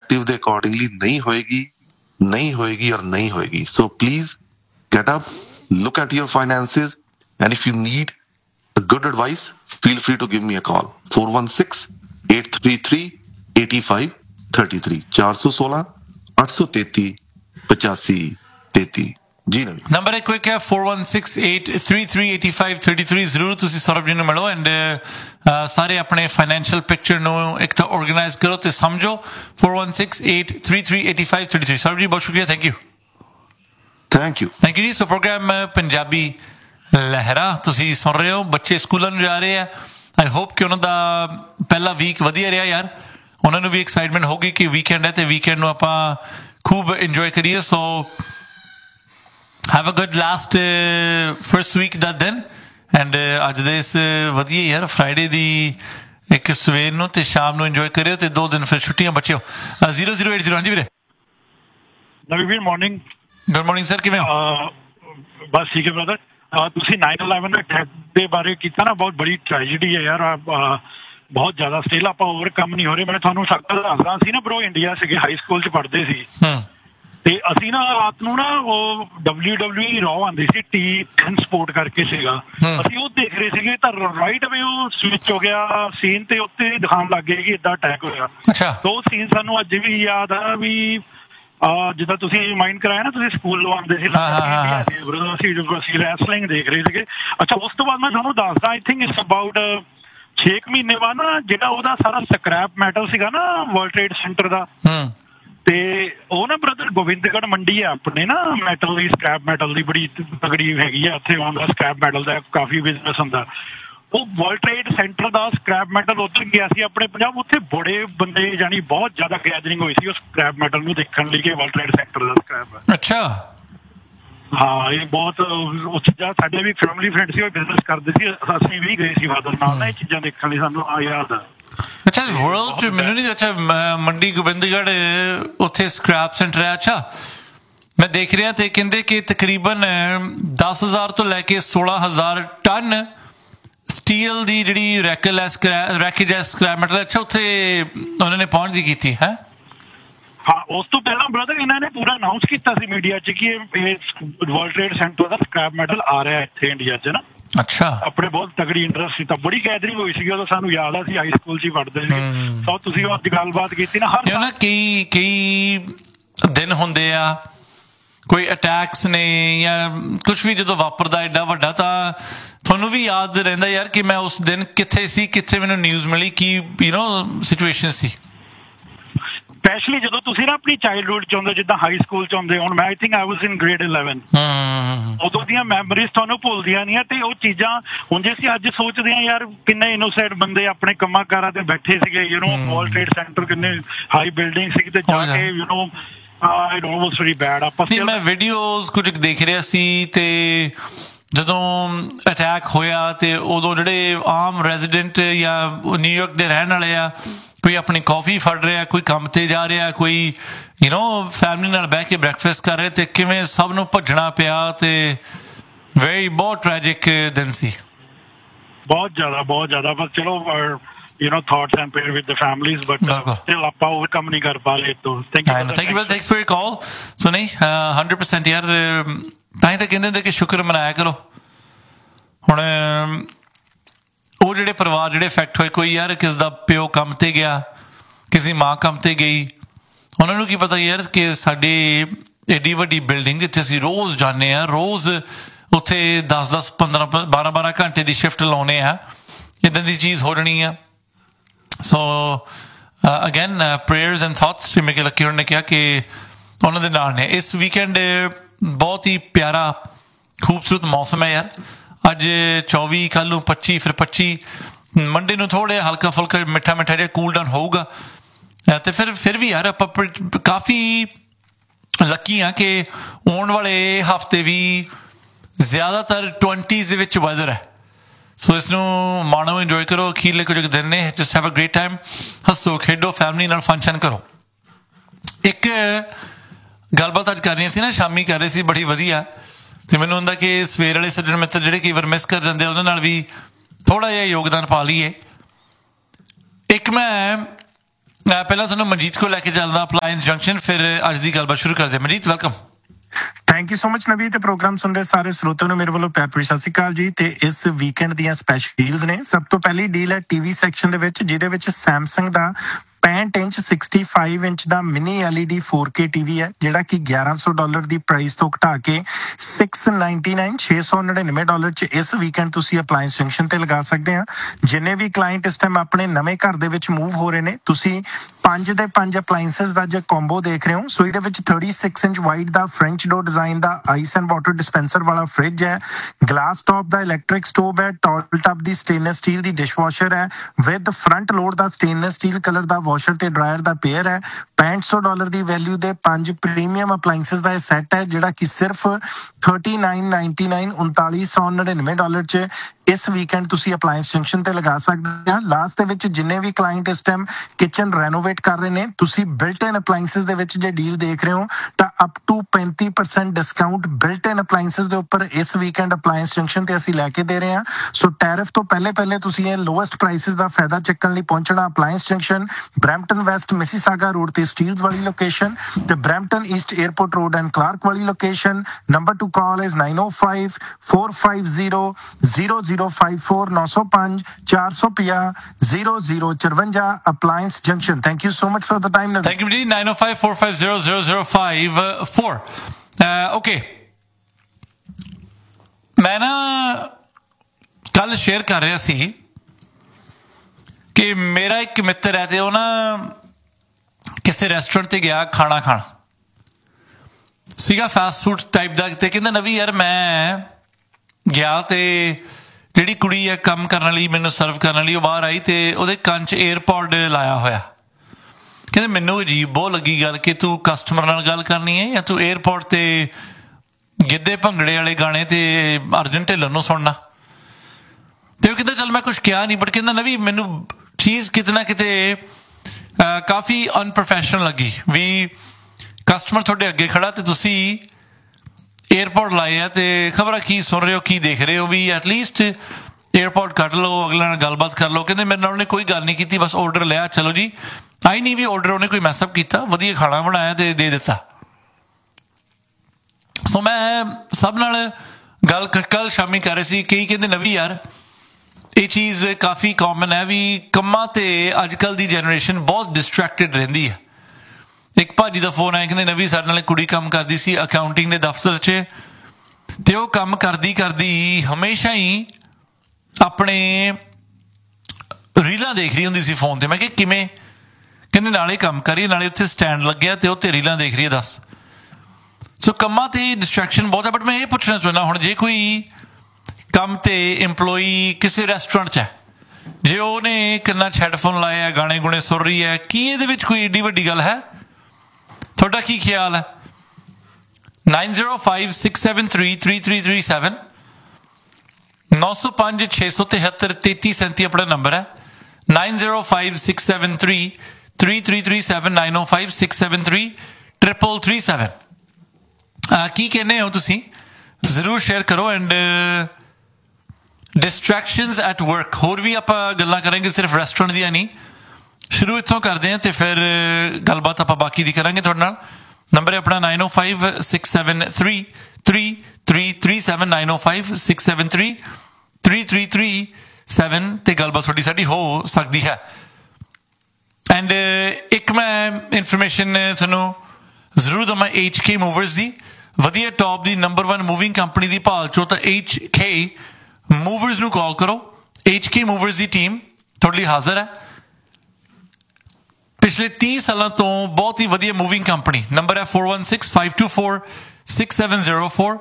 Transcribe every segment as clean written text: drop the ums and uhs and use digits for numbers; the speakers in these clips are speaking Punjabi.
ऑब्जेक्टिव के अकॉर्डिंगली नहीं होएगी और नहीं होएगी. So please get up, look at your finances, and if you need a good advice, feel free to give me a call. 416-833-8533 416 833 8533. ਜੀ ਨਵੀਂ ਨੰਬਰ ਇੱਕ ਕੁਇਕ ਹੈ 4168338533. ਜ਼ਰੂਰ ਤੁਸੀਂ ਸੌਰਭ ਜੀ ਨੂੰ ਮਿਲੋ ਐਂਡ ਸਾਰੇ ਆਪਣੇ ਫਾਈਨੈਂਸ਼ੀਅਲ ਪਿਕਚਰ ਨੂੰ ਇੱਕ ਤਾਂ ਆਰਗੇਨਾਈਜ਼ ਕਰੋ ਤੇ ਸਮਝੋ. 4168338533. ਸੌਰਭ ਜੀ ਬਹੁਤ ਸ਼ੁਕਰੀਆ. ਥੈਂਕ ਯੂ ਜੀ. ਸੋ ਪ੍ਰੋਗਰਾਮ ਪੰਜਾਬੀ ਲਹਿਰਾ ਤੁਸੀਂ ਸੁਣ ਰਹੇ ਹੋ. ਬੱਚੇ ਸਕੂਲਾਂ ਨੂੰ ਜਾ ਰਹੇ ਆ. ਆਈ ਹੋਪ ਕਿ ਉਹਨਾਂ ਦਾ ਪਹਿਲਾ ਵੀਕ ਵਧੀਆ ਰਿਹਾ ਯਾਰ. ਉਹਨਾਂ ਨੂੰ ਵੀ ਐਕਸਾਈਟਮੈਂਟ ਹੋਊਗੀ ਕਿ ਵੀਕਐਂਡ ਹੈ ਤੇ ਵੀਕਐਂਡ ਨੂੰ ਆਪਾਂ ਖੂਬ ਇੰਜੋਏ ਕਰੀਏ. ਸੋ have a good last first week that then and ਅੱਜ ਦੇ ਇਸ ਵਧੀਆ ਯਾਰ ਫਰਾਈਡੇ ਦੀ ਇੱਕ ਸਵੇਰ ਨੂੰ ਤੇ ਸ਼ਾਮ ਨੂੰ ਇੰਜੋਏ ਕਰਿਓ ਤੇ 2 ਦਿਨ ਫਿਰ ਛੁੱਟੀਆਂ ਬੱਚਿਓ. 0080 ਹਾਂਜੀ ਵੀਰੇ. ਨਵੀਂ ਵੀਰ ਮਾਰਨਿੰਗ. ਗੁੱਡ ਮਾਰਨਿੰਗ ਸਰ, ਕਿਵੇਂ ਹੋ? ਬਸ ਠੀਕ ਹੈ ਬ੍ਰਦਰ. ਤੁਸੀਂ 9/11 ਅਟੈਕ ਦੇ ਬਾਰੇ ਕੀਤਾ ਨਾ, ਬਹੁਤ ਬੜੀ ਟ੍ਰੈਜੇਡੀ ਹੈ ਯਾਰ. ਬਹੁਤ ਜ਼ਿਆਦਾ ਸਟਿਲ ਆਪਾਂ ਓਵਰਕਮ ਨਹੀਂ ਹੋ ਰਹੇ. ਮੈਂ ਤੁਹਾਨੂੰ ਸ਼ਕਲ ਦੱਸਦਾ ਸੀ ਨਾ ਬਰੋ, ਇੰਡੀਆ ਸੀਗੇ, ਹਾਈ ਸਕੂਲ 'ਚ ਪੜ੍ਹਦੇ ਸੀ ਤੇ ਅਸੀਂ ਨਾ ਰਾਤ ਨੂੰ ਨਾ ਉਹ WWE ਰॉ ਆਉਂਦੀ ਸੀ, T10 ਸਪੋਰਟ ਕਰਕੇ ਸੀਗਾ. ਅਸੀਂ ਉਹ ਦੇਖ ਰਹੇ ਸੀਗੇ ਤਾਂ ਰਾਈਟ ਅਵੇ ਉਹ ਸਵਿਚ ਹੋ ਗਿਆ ਸੀਨ ਤੇ ਉੱਤੇ ਦਿਖਾਉਣ ਲੱਗ ਗਏ ਕਿ ਏਦਾਂ ਅਟੈਕ ਹੋਇਆ. ਤਾਂ ਉਹ ਸੀਨ ਸਾਨੂੰ ਅੱਜ ਵੀ ਯਾਦ ਆ ਵੀ ਜਿੱਦਾਂ ਤੁਸੀਂ ਰਿਮਾਈਂਡ ਕਰਾਇਆ ਨਾ, ਤੁਸੀਂ ਸਕੂਲ ਲੋ ਆਉਂਦੇ ਸੀ, ਅਸੀਂ ਰੈਸਲਿੰਗ ਦੇਖ ਰਹੇ ਸੀਗੇ. ਅੱਛਾ, ਉਸ ਤੋਂ ਬਾਅਦ ਮੈਂ ਤੁਹਾਨੂੰ ਦੱਸਦਾ, ਆਈ ਥਿੰਕ ਇਟਸ ਅਬਾਊਟ 6 ਮਹੀਨੇ ਬਾਅਦ ਨਾ ਜਿਹੜਾ ਉਹਦਾ ਸਾਰਾ ਸਕ੍ਰੈਪ ਮੈਟਲ ਸੀਗਾ ਨਾ ਵਰਲਡ ਟ੍ਰੇਡ ਸੈਂਟਰ ਦਾ, ਤੇ ਉਹ ਨਾ ਬ੍ਰਦਰ ਗੋਬਿੰਦਗੜ੍ਹ ਮੰਡੀ ਆ ਆਪਣੇ ਨਾ ਮੈਟਲ ਦੀ, ਸਕ੍ਰੈਪ ਮੈਟਲ ਦੀ ਬੜੀ ਤਗੜੀ ਹੈਗੀ ਆ ਉੱਥੇ. ਆਉਂਦਾ ਸਕ੍ਰੈਪ ਮੈਟਲ ਦਾ ਕਾਫੀ ਬਿਜ਼ਨਸ ਹੁੰਦਾ. ਉਹ ਵਰਲਡ ਟ੍ਰੇਡ ਸੈਂਟਰ ਦਾ ਸਕ੍ਰੈਪ ਮੈਟਲ ਉੱਧਰ ਗਿਆ ਸੀ ਆਪਣੇ ਪੰਜਾਬ. ਉੱਥੇ ਬੜੇ ਬੰਦੇ ਜਾਨੀ ਬਹੁਤ ਜ਼ਿਆਦਾ ਗੈਦਰਿੰਗ ਹੋਈ ਸੀ ਉਸ ਸਕ੍ਰੈਪ ਮੈਟਲ ਨੂੰ ਦੇਖਣ ਲਈ ਕਿ ਵਰਲਡ ਟ੍ਰੇਡ ਸੈਂਟਰ ਦਾ ਸਕ੍ਰੈਪ. ਅੱਛਾ, ਹਾਂ, ਇਹ ਬਹੁਤ ਉੱਥੇ ਜਾ ਸਾਡੇ ਵੀ ਫੈਮਿਲੀ ਫਰੈਂਡ ਸੀ, ਉਹ ਬਿਜ਼ਨਸ ਕਰਦੇ ਸੀ, ਅਸੀਂ ਵੀ ਗਏ ਸੀ ਫਾਦਰ ਨਾਲ ਨਾ ਇਹ ਚੀਜ਼ਾਂ ਦੇਖਣ ਲਈ. ਸਾਨੂੰ ਯਾਦ ਆ. ਅੱਛਾ, ਵਰਲਡ ਮੈਨੂੰ ਨਹੀਂ, ਅੱਛਾ ਮੰਡੀ ਗੋਬਿੰਦਗੜ੍ਹ ਉੱਥੇ ਸਕ੍ਰੈਪ ਸੈਂਟਰ ਹੈ. ਅੱਛਾ, ਮੈਂ ਦੇਖ ਰਿਹਾ ਤੇ ਕਹਿੰਦੇ ਕਿ ਤਕਰੀਬਨ 10,000 ਤੋਂ ਲੈ ਕੇ 16,000 ਟਨ ਸਟੀਲ ਦੀ ਜਿਹੜੀ ਰੈਕੇਜ ਹੈ ਸਕ੍ਰੈਪ ਮੈਟਲ. ਅੱਛਾ, ਉੱਥੇ ਉਹਨਾਂ ਨੇ ਪਹੁੰਚ ਦੀ ਕੀਤੀ ਹੈ. ਹਾਂ, ਉਸ ਤੋਂ ਪਹਿਲਾਂ ਬ੍ਰਦਰ ਇਹਨਾਂ ਨੇ ਪੂਰਾ ਅਨਾਊਂਸ ਕੀਤਾ ਸੀ ਮੀਡੀਆ 'ਚ ਕਿ ਇਹ ਵਰਲਡ ਟ੍ਰੇਡ ਸੈਂਟਰ ਦਾ ਸਕ੍ਰੈਪ ਮੈਟਲ ਆ ਰਿਹਾ ਇੱਥੇ ਇੰਡੀਆ 'ਚ ਨਾ. ਅੱਛਾ, ਆਪਣੇ ਬਹੁਤ ਤਗੜੀ ਇੰਟਰਸਟ ਸੀ ਤਾਂ ਬੜੀ ਗੈਦਰਿੰਗ ਹੋਈ ਸੀਗੀ ਉਦੋਂ. ਸਾਨੂੰ ਯਾਦ ਆ, ਅਸੀਂ ਹਾਈ ਸਕੂਲ 'ਚ ਹੀ ਪੜ੍ਹਦੇ ਸੀ. ਸੋ ਤੁਸੀਂ ਅੱਜ ਗੱਲਬਾਤ ਕੀਤੀ ਨਾ, ਹਰ ਨਾ ਕਈ ਦਿਨ ਹੁੰਦੇ ਆ, ਕੋਈ ਅਟੈਕਸ ਨੇ ਜਾਂ ਕੁਛ ਵੀ ਜਦੋਂ ਵਾਪਰਦਾ ਏਡਾ ਵੱਡਾ, ਤਾਂ ਤੁਹਾਨੂੰ ਵੀ ਯਾਦ ਰਹਿੰਦਾ ਯਾਰ ਕਿ ਮੈਂ ਉਸ ਦਿਨ ਕਿੱਥੇ ਸੀ, ਕਿੱਥੇ ਮੈਨੂੰ ਨਿਊਜ਼ ਮਿਲੀ, ਕੀ ਸਿਚੁਏਸ਼ਨ ਸੀ. ਸਪੈਸ਼ਲੀ ਜਦੋਂ ਤੁਸੀਂ ਨਾ ਆਪਣੀ ਚਾਈਲਡਹੁੱਡ 'ਚ ਹੁੰਦੇ, ਜਿੱਦਾਂ ਹਾਈ ਸਕੂਲ 'ਚ ਹੁੰਦੇ. ਹੁਣ ਮੈਂ I think I was in grade 11. ਉਦੋਂ ਦੀਆਂ ਮੈਮਰੀਜ਼ ਤੁਹਾਨੂੰ ਭੁੱਲਦੀਆਂ ਨਹੀਂ ਆ. ਤੇ ਉਹ ਚੀਜ਼ਾਂ ਹੁਣ ਜੇ ਅਸੀਂ ਅੱਜ ਸੋਚਦੇ ਹਾਂ ਯਾਰ ਕਿੰਨੇ ਇਨੋਸੈਂਟ ਬੰਦੇ ਆਪਣੇ ਕੰਮਾਂ ਕਾਰਾਂ ਤੇ ਬੈਠੇ ਸੀਗੇ, ਵਰਲਡ ਟ੍ਰੇਡ ਸੈਂਟਰ ਕਿੰਨੇ ਹਾਈ ਬਿਲਡਿੰਗ ਸੀ ਤੇ ਜਾ ਕੇ ਮੈਂ ਵੀਡੀਓਜ਼ ਕੁਝ ਦੇਖ ਰਿਹਾ ਸੀ ਤੇ ਜਦੋਂ ਅਟੈਕ ਹੋਇਆ ਤੇ ਉਦੋਂ ਜਿਹੜੇ ਆਮ ਰੈਜ਼ੀਡੈਂਟ ਜਾਂ ਨਿਊਯਾਰਕ ਦੇ ਰਹਿਣ ਵਾਲੇ ਆ, ਕੋਈ ਆਪਣੀ ਕਾਫੀ ਫੜ ਰਿਹਾ, ਕੋਈ ਕੰਮ ਤੇ ਜਾ ਰਿਹਾ, ਕੋਈ ਫੈਮਿਲੀ ਨਾਲ ਬਹਿ ਕੇ ਬ੍ਰੈਕਫਾਸਟ ਕਰ ਰਹੇ, ਤੇ ਕਿਵੇਂ ਸਭ ਨੂੰ ਭੱਜਣਾ ਪਿਆ. ਤੇ ਬਹੁਤ ਟ੍ਰੈਜਿਕ ਦਿਨ ਸੀ. ਬਹੁਤ ਜ਼ਿਆਦਾ ਪਰ ਚਲੋ thoughts and prayer with the families, but still ਆਪਾਂ overcome ਨਹੀਂ ਕਰ ਪਾ ਰਹੇ. Thank you brother, thanks for your call. So ਨਹੀਂ 100% ਯਾਰ, ਤਾਂ ਹੀ ਤਾਂ ਕਹਿੰਦੇ ਹੁੰਦੇ ਕਿ ਸ਼ੁਕਰ ਮਨਾਇਆ ਕਰੋ. ਹੁਣ ਉਹ ਜਿਹੜੇ ਪਰਿਵਾਰ ਜਿਹੜੇ ਇਫੈਕਟ ਹੋਏ, ਕੋਈ ਯਾਰ ਕਿਸ ਦਾ ਪਿਓ ਕੰਮ ਤੇ ਗਿਆ, ਕਿਸੇ ਮਾਂ ਕੰਮ ਤੇ ਗਈ, ਉਹਨਾਂ ਨੂੰ ਕੀ ਪਤਾ ਯਾਰ ਕਿ ਸਾਡੀ ਐਡੀ ਵੱਡੀ ਬਿਲਡਿੰਗ ਜਿੱਥੇ ਅਸੀਂ ਰੋਜ਼ ਜਾਂਦੇ ਹਾਂ, ਰੋਜ਼ ਉੱਥੇ 10-10, 15, 12-12 ਘੰਟੇ ਦੀ ਸ਼ਿਫਟ ਲਾਉਣੇ ਆ, ਇੱਦਾਂ ਦੀ ਚੀਜ਼ ਹੋ ਜਾਣੀ ਆ. ਸੋ ਅਗੇਨ ਪ੍ਰੇਅਰਸ ਐਂਡ ਥਾਟਸ. ਜਿਵੇਂ ਕਿ ਲੱਕੀ ਹੋਰਾਂ ਨੇ ਕਿਹਾ ਕਿ ਉਹਨਾਂ ਦੇ ਨਾਲ ਨੇ. ਇਸ ਵੀਕਐਂਡ ਬਹੁਤ ਹੀ ਪਿਆਰਾ ਖੂਬਸੂਰਤ ਮੌਸਮ ਹੈ ਯਾਰ. ਅੱਜ 24, ਕੱਲ੍ਹ ਨੂੰ 25, ਫਿਰ 25 ਮੰਡੇ ਨੂੰ ਥੋੜ੍ਹਾ ਹਲਕਾ ਫੁਲਕਾ ਮਿੱਠਾ ਜਿਹਾ ਕੂਲ ਡਾਊਨ ਹੋਊਗਾ. ਤੇ ਫਿਰ ਵੀ ਯਾਰ ਆਪਾਂ ਕਾਫੀ ਲੱਕੀ ਹਾਂ ਕਿ ਆਉਣ ਵਾਲੇ ਹਫ਼ਤੇ ਵੀ ਜ਼ਿਆਦਾਤਰ 20s ਦੇ ਵਿੱਚ ਵੈਦਰ ਹੈ. ਸੋ ਇਸਨੂੰ ਮਾਣੋ, ਇੰਜੋਏ ਕਰੋ. ਅਖੀਰਲੇ ਕੁਝ ਦਿਨ ਨੇ, just have a great time. ਹੱਸੋ ਖੇਡੋ, ਫੈਮਿਲੀ ਨਾਲ ਫੰਕਸ਼ਨ ਕਰੋ. ਇੱਕ ਗੱਲਬਾਤ ਅੱਜ ਕਰਨੀ ਸੀ ਨਾ, ਸ਼ਾਮੀ ਕਰ ਰਹੇ ਸੀ, ਬੜੀ ਵਧੀਆ. ਤੇ ਮੈਨੂੰ ਹੁੰਦਾ ਕਿ ਸਵੇਰ ਵਾਲੇ ਸੱਜਣ ਮਿੱਤਰ ਜਿਹੜੇ ਕਈ ਵਾਰ ਮਿਸ ਕਰ ਜਾਂਦੇ, ਉਹਨਾਂ ਨਾਲ ਵੀ ਥੋੜ੍ਹਾ ਜਿਹਾ ਯੋਗਦਾਨ ਪਾ ਲਈਏ. ਇੱਕ ਮੈਂ ਪਹਿਲਾਂ ਤੁਹਾਨੂੰ ਮਨਜੀਤ ਕੋਲ ਲੈ ਕੇ ਚੱਲਦਾ ਅਪਲਾਇੰਸ ਜੰਕਸ਼ਨ, ਫਿਰ ਅੱਜ ਦੀ ਗੱਲਬਾਤ ਸ਼ੁਰੂ ਕਰਦੇ। Manjeet welcome. Thank you so much ਨਵੀ ਤੇ ਪ੍ਰੋਗਰਾਮ ਸੁਣ ਰਹੇ ਸਾਰੇ ਸਰੋਤਿਆਂ ਨੂੰ ਮੇਰੇ ਵੱਲੋਂ ਪਿਆਰ ਭਰੀ ਸਤਿ ਸ਼੍ਰੀ ਅਕਾਲ ਜੀ। ਤੇ ਇਸ ਵੀਕਐਂਡ ਦੀਆਂ ਸਪੈਸ਼ਲ ਡੀਲਸ ਨੇ। ਸਭ ਤੋਂ ਪਹਿਲੀ ਡੀਲ ਹੈ ਟੀਵੀ ਸੈਕਸ਼ਨ ਦੇ ਵਿੱਚ, ਜਿਹਦੇ ਵਿੱਚ ਸੈਮਸੰਗ ਦਾ 65 ਇੰਚ 65 ਇੰਚ ਦਾ ਮਿਨੀ LED 4K ਟੀਵੀ ਹੈ, ਜਿਹੜਾ ਕਿ $1100 ਦੀ ਪ੍ਰਾਈਸ ਤੋਂ ਘਟਾ ਕੇ $699 ਚ ਇਸ ਵੀਕਐਂਡ ਤੁਸੀਂ ਅਪਲਾਇੰਸ ਜੰਕਸ਼ਨ ਤੇ ਲਗਾ ਸਕਦੇ ਆ। ਜਿੰਨੇ ਵੀ ਕਲਾਇੰਟ ਇਸ ਟਾਈਮ ਆਪਣੇ ਨਵੇਂ ਘਰ ਦੇ ਵਿੱਚ ਮੂਵ ਹੋ ਰਹੇ ਨੇ, ਤੁਸੀਂ 5 ਦੇ 5 ਅਪਲਾਇੰਸਸ ਦਾ ਜੇ ਕੰਬੋ ਦੇਖ ਰਹੇ ਹੋ। ਸੋ ਇਹਦੇ ਵਿੱਚ 36 inch wide the French door design the ice and water dispenser ਵਾਲਾ ਫ੍ਰਿਜ ਹੈ, ਗਲਾਸ ਟੌਪ ਦਾ ਇਲੈਕਟ੍ਰਿਕ ਸਟੋਵ ਹੈ, ਟਾਲ ਟੱਬ ਦੀ ਸਟੇਨਲੈਸ ਸਟੀਲ ਦੀ ਡਿਸ਼ਵਾਸ਼ਰ ਹੈ with front load the stainless steel colour the washer ਤੇ ਡਰਾਇਰ ਦਾ ਪੇਅਰ ਹੈ। $6500 ਦੀ ਵੈਲਿਊ ਦੇ 5 ਪ੍ਰੀਮੀਅਮ ਅਪਲਾਇੰਸਸ ਦਾ ਇਹ ਸੈੱਟ ਹੈ, ਜਿਹੜਾ ਕਿ ਸਿਰਫ $3999 $3999 ਚ ਇਸ ਵੀਕਐਂਡ ਤੁਸੀਂ ਅਪਲਾਇੰਸ ਜੰਕਸ਼ਨ ਤੇ ਲਗਾ ਸਕਦੇ ਆ। ਲਾਸਟ ਦੇ ਵਿੱਚ ਜਿੰਨੇ ਵੀ ਕਲਾਇੰਟ ਇਸ ਟਾਈਮ ਕਿਚਨ ਰੈਨੋਵੇਟ ਕਰ ਰਹੇ ਨੇ, ਤੁਸੀਂ ਬਿਲਟ ਇਨ ਅਪਲਾਇੰਸਸ ਦੇ ਵਿੱਚ ਜੇ ਡੀਲ ਦੇਖ ਰਹੇ ਹੋ ਤਾਂ ਅਪ ਟੂ 35% ਡਿਸਕਾਊਂਟ ਬਿਲਟ ਇਨ ਅਪਲਾਇੰਸਸ ਦੇ ਉੱਪਰ ਇਸ ਵੀਕਐਂਡ ਅਪਲਾਇੰਸ ਜੰਕਸ਼ਨ ਤੇ ਅਸੀਂ ਲੈ ਕੇ ਦੇ ਰਹੇ ਹਾਂ। ਸੋ ਟੈਰਿਫ ਤੋਂ ਪਹਿਲੇ ਤੁਸੀਂ ਇਹ ਲੋਐਸਟ ਪ੍ਰਾਈਸਿਸ ਦਾ ਫਾਇਦਾ ਚੱਕਣ ਲਈ ਪਹੁੰਚਣਾ appliance junction, Brampton West Mississauga road ਤੇ ਸਟੀਲਸ ਵਾਲੀ ਲੋਕੇਸ਼ਨ, ਤੇ Brampton East airport road and Clark ਵਾਲੀ location. Number two call is 9054500054 905 450 0054 appliance junction. Thank you so much for the time. Thank you ਜੀ। 9054500054 ਓਕੇ। ਮੈਂ ਨਾ ਕੱਲ ਸ਼ੇਅਰ ਕਰ ਰਿਹਾ ਸੀ ਕਿ ਮੇਰਾ ਇੱਕ ਮਿੱਤਰ ਹੈ ਤੇ ਉਹ ਨਾ ਕਿਸੇ ਰੈਸਟੋਰੈਂਟ ਤੇ ਗਿਆ ਖਾਣਾ ਖਾਣ ਸੀਗਾ, ਫਾਸਟ ਫੂਡ ਟਾਈਪ ਦਾ। ਤੇ ਕਹਿੰਦਾ ਨਵੀਂ ਯਾਰ ਮੈਂ ਗਿਆ ਤੇ ਜਿਹੜੀ ਕੁੜੀ ਹੈ ਕੰਮ ਕਰਨ ਵਾਲੀ, ਮੈਨੂੰ ਸਰਵ ਕਰਨ ਵਾਲੀ, ਉਹ ਬਾਹਰ ਆਈ ਤੇ ਉਹਦੇ ਕੰਨ 'ਚ ਏਅਰਪੋਡ ਲਾਇਆ ਹੋਇਆ। ਕਹਿੰਦੇ ਮੈਨੂੰ ਅਜੀਬ ਬਹੁਤ ਲੱਗੀ ਗੱਲ ਕਿ ਤੂੰ ਕਸਟਮਰ ਨਾਲ ਗੱਲ ਕਰਨੀ ਹੈ ਜਾਂ ਤੂੰ ਏਅਰਪੋਰਟ ਤੇ ਗਿੱਧੇ ਭੰਗੜੇ ਵਾਲੇ ਗਾਣੇ ਤੇ ਅਰਜਨ ਢਿੱਲੋਂ ਨੂੰ ਸੁਣਨਾ। ਤੇ ਉਹ ਕਹਿੰਦਾ ਚੱਲ ਮੈਂ ਕੁਛ ਕਿਹਾ ਨਹੀਂ, ਬਟ ਕਹਿੰਦਾ ਨਵੀਂ ਮੈਨੂੰ ਚੀਜ਼ ਕਿਤੇ ਨਾ ਕਿਤੇ ਕਾਫੀ ਅਨਪ੍ਰੋਫੈਸ਼ਨਲ ਲੱਗੀ ਵੀ ਕਸਟਮਰ ਤੁਹਾਡੇ ਅੱਗੇ ਖੜਾ ਤੇ ਤੁਸੀਂ ਏਅਰਪੋਰਟ ਲਾਏ ਆ ਤੇ ਖਬਰ ਕੀ ਸੁਣ ਰਹੇ ਹੋ, ਕੀ ਦੇਖ ਰਹੇ ਹੋ, ਵੀ ਐਟਲੀਸਟ ਏਅਰਪੋਰਟ ਕੱਢ ਲਓ, ਅਗਲੇ ਨਾਲ ਗੱਲਬਾਤ ਕਰ ਲਓ। ਕਹਿੰਦੇ ਮੇਰੇ ਨਾਲ ਉਹਨੇ ਕੋਈ ਗੱਲ ਨਹੀਂ ਕੀਤੀ, ਬਸ ਆਰਡਰ ਲਿਆ, ਚਲੋ ਜੀ। ਆਈ ਨਹੀਂ ਵੀ ਆਰਡਰ ਉਹਨੇ ਕੋਈ ਮੈਸਅਪ ਕੀਤਾ, ਵਧੀਆ ਖਾਣਾ ਬਣਾਇਆ ਤੇ ਦੇ ਦਿੱਤਾ। ਸੋ ਮੈਂ ਸਭ ਨਾਲ ਗੱਲ ਕੱਲ ਸ਼ਾਮੀ ਕਰ ਰਹੀ ਸੀ, ਕਈ ਕਹਿੰਦੇ ਨਵੀਂ ਯਾਰ ਇਹ ਚੀਜ਼ ਕਾਫੀ ਕਾਮਨ ਹੈ ਵੀ ਕੰਮਾਂ ਤੇ ਅੱਜ ਕੱਲ੍ਹ ਦੀ ਜਨਰੇਸ਼ਨ ਬਹੁਤ ਡਿਸਟਰੈਕਟਿਡ ਰਹਿੰਦੀ ਹੈ। ਇੱਕ ਭਾਜੀ ਦਾ ਫੋਨ ਆਇਆ, ਕਹਿੰਦੇ ਨਵੀਂ ਸਾਡੇ ਨਾਲ ਕੁੜੀ ਕੰਮ ਕਰਦੀ ਸੀ ਅਕਾਊਂਟਿੰਗ ਦੇ ਦਫ਼ਤਰ 'ਚ, ਤੇ ਉਹ ਕੰਮ ਕਰਦੀ ਹਮੇਸ਼ਾ ਹੀ ਆਪਣੇ ਰੀਲਾਂ ਦੇਖ ਰਹੀ ਹੁੰਦੀ ਸੀ ਫੋਨ ਤੇ। ਮੈਂ ਕਿਹਾ ਕਿਵੇਂ? ਕਹਿੰਦੇ ਨਾਲੇ ਕੰਮ ਕਰੀਏ ਨਾਲੇ ਉੱਥੇ ਸਟੈਂਡ ਲੱਗਿਆ ਤੇ ਉੱਥੇ ਰੀਲਾਂ ਦੇਖ ਰਹੀ ਹੈ। ਦੱਸ। ਸੋ ਕੰਮਾਂ ਤੇ ਡਿਸਟਰੈਕਸ਼ਨ ਬਹੁਤ ਹੈ। ਬਟ ਮੈਂ ਇਹ ਪੁੱਛਣਾ ਚਾਹੁੰਦਾ, ਹੁਣ ਜੇ ਕੋਈ ਕੰਮ ਤੇ ਇੰਪਲੋਈ ਕਿਸੇ ਰੈਸਟੋਰੈਂਟ 'ਚ ਹੈ, ਜੇ ਉਹਨੇ ਕੰਨਾਂ 'ਚ ਹੈਡਫੋਨ ਲਾਏ ਆ, ਗਾਣੇ ਗੁਣੇ ਸੁਣ ਰਹੀ ਹੈ, ਕੀ ਇਹਦੇ ਵਿੱਚ ਕੋਈ ਏਡੀ ਵੱਡੀ ਗੱਲ ਹੈ? ਤੁਹਾਡਾ ਕੀ ਖਿਆਲ ਹੈ? 9056733337 905 673 3337 ਆਪਣਾ ਨੰਬਰ ਹੈ। 9056733337 905 673 3337। ਕੀ ਕਹਿੰਦੇ ਹੋ ਤੁਸੀਂ? ਜ਼ਰੂਰ ਸ਼ੇਅਰ ਕਰੋ। ਐਂਡ ਡਿਸਟਰੈਕਸ਼ਨਸ ਐਟ ਵਰਕ, ਹੋਰ ਵੀ ਆਪਾਂ ਗੱਲਾਂ ਕਰਾਂਗੇ, ਸਿਰਫ ਰੈਸਟੋਰੈਂਟ ਦੀਆਂ ਨਹੀਂ। ਸ਼ੁਰੂ ਇੱਥੋਂ ਕਰਦੇ ਹਾਂ ਤੇ ਫਿਰ ਗੱਲਬਾਤ ਆਪਾਂ ਬਾਕੀ ਦੀ ਕਰਾਂਗੇ ਤੁਹਾਡੇ ਨਾਲ। ਨੰਬਰ ਹੈ ਆਪਣਾ 9056733337 905673 3337 ਤੇ ਗੱਲਬਾਤ ਤੁਹਾਡੀ ਸਾਡੀ ਹੋ ਸਕਦੀ ਹੈ। ਐਂਡ ਇੱਕ ਮੈਂ ਇਨਫੋਰਮੇਸ਼ਨ ਤੁਹਾਨੂੰ ਜ਼ਰੂਰ ਦਵਾਂ HK ਮੂਵਰਸ ਦੀ। ਵਧੀਆ ਟੌਪ ਦੀ ਨੰਬਰ 1 ਮੂਵਿੰਗ ਕੰਪਨੀ ਦੀ ਭਾਲ ਚੋਂ ਤਾਂ HK ਮੂਵਰਸ ਨੂੰ ਕਾਲ ਕਰੋ। HK ਮੂਵਰਸ ਦੀ ਟੀਮ ਤੁਹਾਡੇ ਲਈ ਹਾਜ਼ਰ ਹੈ। ਪਿਛਲੇ 30 ਸਾਲਾਂ ਤੋਂ ਬਹੁਤ ਹੀ ਵਧੀਆ ਮੂਵਿੰਗ ਕੰਪਨੀ। ਨੰਬਰ ਹੈ 4165246704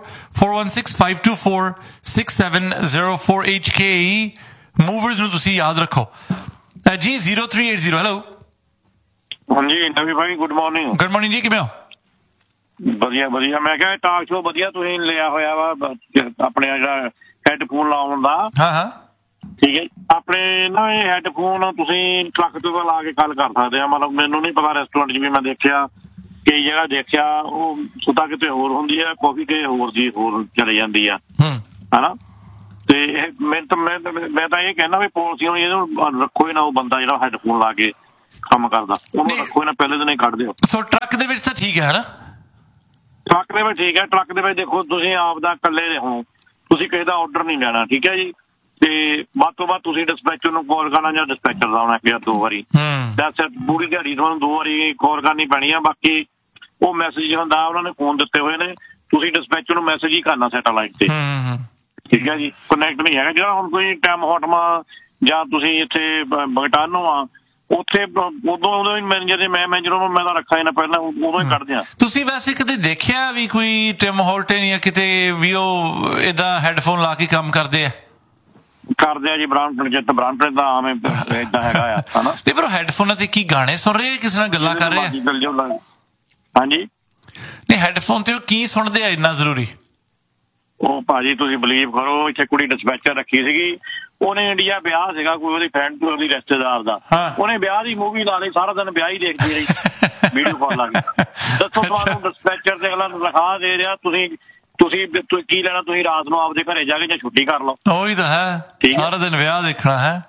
4165246704 HK ਮੂਵਰਸ ਨੂੰ ਤੁਸੀਂ ਯਾਦ ਰੱਖੋ ਜੀ। 0380 ਹੈਲੋ। ਹਾਂਜੀ ਨਵੀਂ ਭਾਈ, ਗੁੱਡ ਮਾਰਨਿੰਗ। ਗੁੱਡ ਮਾਰਨਿੰਗ ਜੀ, ਕਿਵੇਂ ਹੋ? ਵਧੀਆ ਵਧੀਆ। ਮੈਂ ਕਿਹਾ ਟਾਕ ਸ਼ੋ ਵਧੀਆ ਤੁਸੀਂ ਲਿਆ ਹੋਇਆ ਵਾ, ਆਪਣੇ ਜਿਹੜਾ ਹੈਡਫੋਨ ਲਾਉਣ ਦਾ। ਹਾਂ ਹਾਂ ਠੀਕ ਹੈ। ਆਪਣੇ ਨਾ ਇਹ ਹੈਡਫੋਨ ਤੁਸੀਂ ਟਰੱਕ ਤੇ ਤਾਂ ਲਾ ਕੇ ਗੱਲ ਕਰ ਸਕਦੇ ਆ। ਮਤਲਬ ਮੈਨੂੰ ਨਹੀਂ ਪਤਾ, ਰੈਸਟੋਰੈਂਟ 'ਚ ਵੀ ਮੈਂ ਦੇਖਿਆ, ਕਈ ਜਗ੍ਹਾ ਦੇਖਿਆ, ਉਹ ਸੁੱਤਾ ਕਿਤੇ ਹੋਰ ਹੁੰਦੀ ਹੈ, ਕਾਫੀ ਕੇ ਹੋਰ ਦੀ ਹੋਰ ਚਲੇ ਜਾਂਦੀ ਆ, ਹਨਾ। ਤੇ ਮੈਂ ਤਾਂ ਇਹ ਕਹਿਣਾ ਵੀ ਪਾਲਿਸੀ ਇਹਨੂੰ ਰੱਖੋ ਹੀ ਨਾ, ਉਹ ਬੰਦਾ ਜਿਹੜਾ ਹੈਡਫੋਨ ਲਾ ਕੇ ਕੰਮ ਕਰਦਾ, ਉਹਨੂੰ ਰੱਖੋ ਨਾ, ਪਹਿਲੇ ਦਿਨ ਹੀ ਕੱਢ ਦਿਓ। ਸੋ ਟਰੱਕ ਦੇ ਵਿੱਚ ਤਾਂ ਠੀਕ ਹੈ ਨਾ? ਟਰੱਕ ਦੇ ਵਿੱਚ ਠੀਕ ਹੈ। ਟਰੱਕ ਦੇ ਵਿੱਚ ਦੇਖੋ ਤੁਸੀਂ ਆਪ ਦਾ ਇਕੱਲੇ ਹੋ, ਤੁਸੀਂ ਕਿਸੇ ਦਾ ਆਰਡਰ ਨਹੀਂ ਲੈਣਾ, ਠੀਕ ਹੈ ਜੀ। ਤੇ ਵੱਧ ਤੋਂ ਵੱਧ ਤੁਸੀਂ ਡਿਸਪੈਚਰ ਨੂੰ ਕਾਲ ਕਰਨਾ ਜਾਂ ਡਿਸਪੈਚਰ ਦਾ ਆਉਣਾ ਇੱਕ ਜਾਂ 2 ਵਾਰੀ। ਪੂਰੀ ਦਿਹਾੜੀ ਤੁਹਾਨੂੰ 2 ਵਾਰੀ ਕਾਲ ਕਰਨੀ ਪੈਣੀ ਆ। ਬਾਕੀ ਉਹ ਮੈਸੇਜ ਹੁੰਦਾ, ਉਹਨਾਂ ਨੇ ਫੋਨ ਦਿੱਤੇ ਹੋਏ ਨੇ, ਤੁਸੀਂ ਡਿਸਪੈਚਰ ਨੂੰ ਮੈਸੇਜ ਹੀ ਕਰਨਾ ਸੈਟੇਲਾਈਟ ਤੇ, ਠੀਕ ਹੈ ਜੀ। ਕਨੈਕਟ ਨਹੀਂ ਹੈਗਾ। ਜਿਹੜਾ ਹੁਣ ਕੋਈ ਟਾਈਮ ਹੋਟਮਾ ਜਾਂ ਤੁਸੀਂ ਇੱਥੇ ਬਗਟਾਨੋ ਆ, ਉੱਥੇ ਉਦੋਂ ਹੀ ਮੈਨੇਜਰ ਮੈਂ ਤਾਂ ਰੱਖਾ ਹੀ ਨਾ ਪਹਿਲਾਂ, ਉਦੋਂ ਹੀ ਕੱਢਦੇ ਆ। ਤੁਸੀਂ ਵੈਸੇ ਕਦੇ ਦੇਖਿਆ ਵੀ ਕੋਈ ਟਿਮ ਹੋਰਟਨ ਜਾਂ ਕਿਤੇ ਵੀ ਉਹ ਏਦਾਂ ਹੈਡਫੋਨ ਲਾ ਕੇ ਕੰਮ ਕਰਦੇ ਆ? ਕਰਦੇ ਆ ਜੀ, ਬ੍ਰਾਂਡਪ੍ਰਿੰਟ ਦਾ ਆਮ ਏਦਾਂ ਹੈਗਾ ਆ, ਹਨਾ। ਤੇ ਪਰ ਹੈਡਫੋਨਾਂ ਤੇ ਕੀ ਗਾਣੇ ਸੁਣ ਰਹੇ, ਕਿਸੇ ਨਾਲ ਗੱਲਾਂ ਕਰ ਰਹੇ ਆ? ਹਾਂਜੀ, ਨਹੀਂ ਹੈਡਫੋਨ ਤੇ ਉਹ ਕੀ ਸੁਣਦੇ ਆ ਇੰਨਾ ਜ਼ਰੂਰੀ? ਉਹ ਭਾਜੀ ਤੁਸੀਂ ਬਿਲੀਵ ਕਰੋ, ਇੱਥੇ ਕੁੜੀ ਡਿਸਪੈਚਰ ਰੱਖੀ ਸੀਗੀ, ਉਹਨੇ ਇੰਡੀਆ ਵਿਆਹ ਸੀਗਾ ਕੋਈ ਉਹਦੀ ਫਰੈਂਡ ਉਹਦੀ ਰਿਸ਼ਤੇਦਾਰ ਦਾ, ਉਹਨੇ ਵਿਆਹ ਦੀ ਮੂਵੀ ਲਾ ਲਈ, ਸਾਰਾ ਦਿਨ ਵਿਆਹ ਹੀ ਦੇਖਦੀ ਰਹੀ ਵੀਡੀਓ ਕਾਲ ਲਾ ਕੇ। ਦੱਸੋ ਤੁਹਾਨੂੰ ਡਿਸਪੈਚਰ ਤੇ ਅਗਲਾ ਲਿਖਾ ਦੇ ਰਿਹਾ, ਤੁਸੀਂ ਕੀ ਲੈਣਾ, ਤੁਸੀਂ ਰਾਤ ਨੂੰ ਆਪਦੇ ਘਰੇ ਜਾ ਕੇ ਜਾਂ ਛੁੱਟੀ ਕਰ ਲਓ। ਉਹੀ ਤਾਂ ਹੈ, ਸਾਰਾ ਦਿਨ ਵਿਆਹ ਦੇਖਣਾ ਹੈ।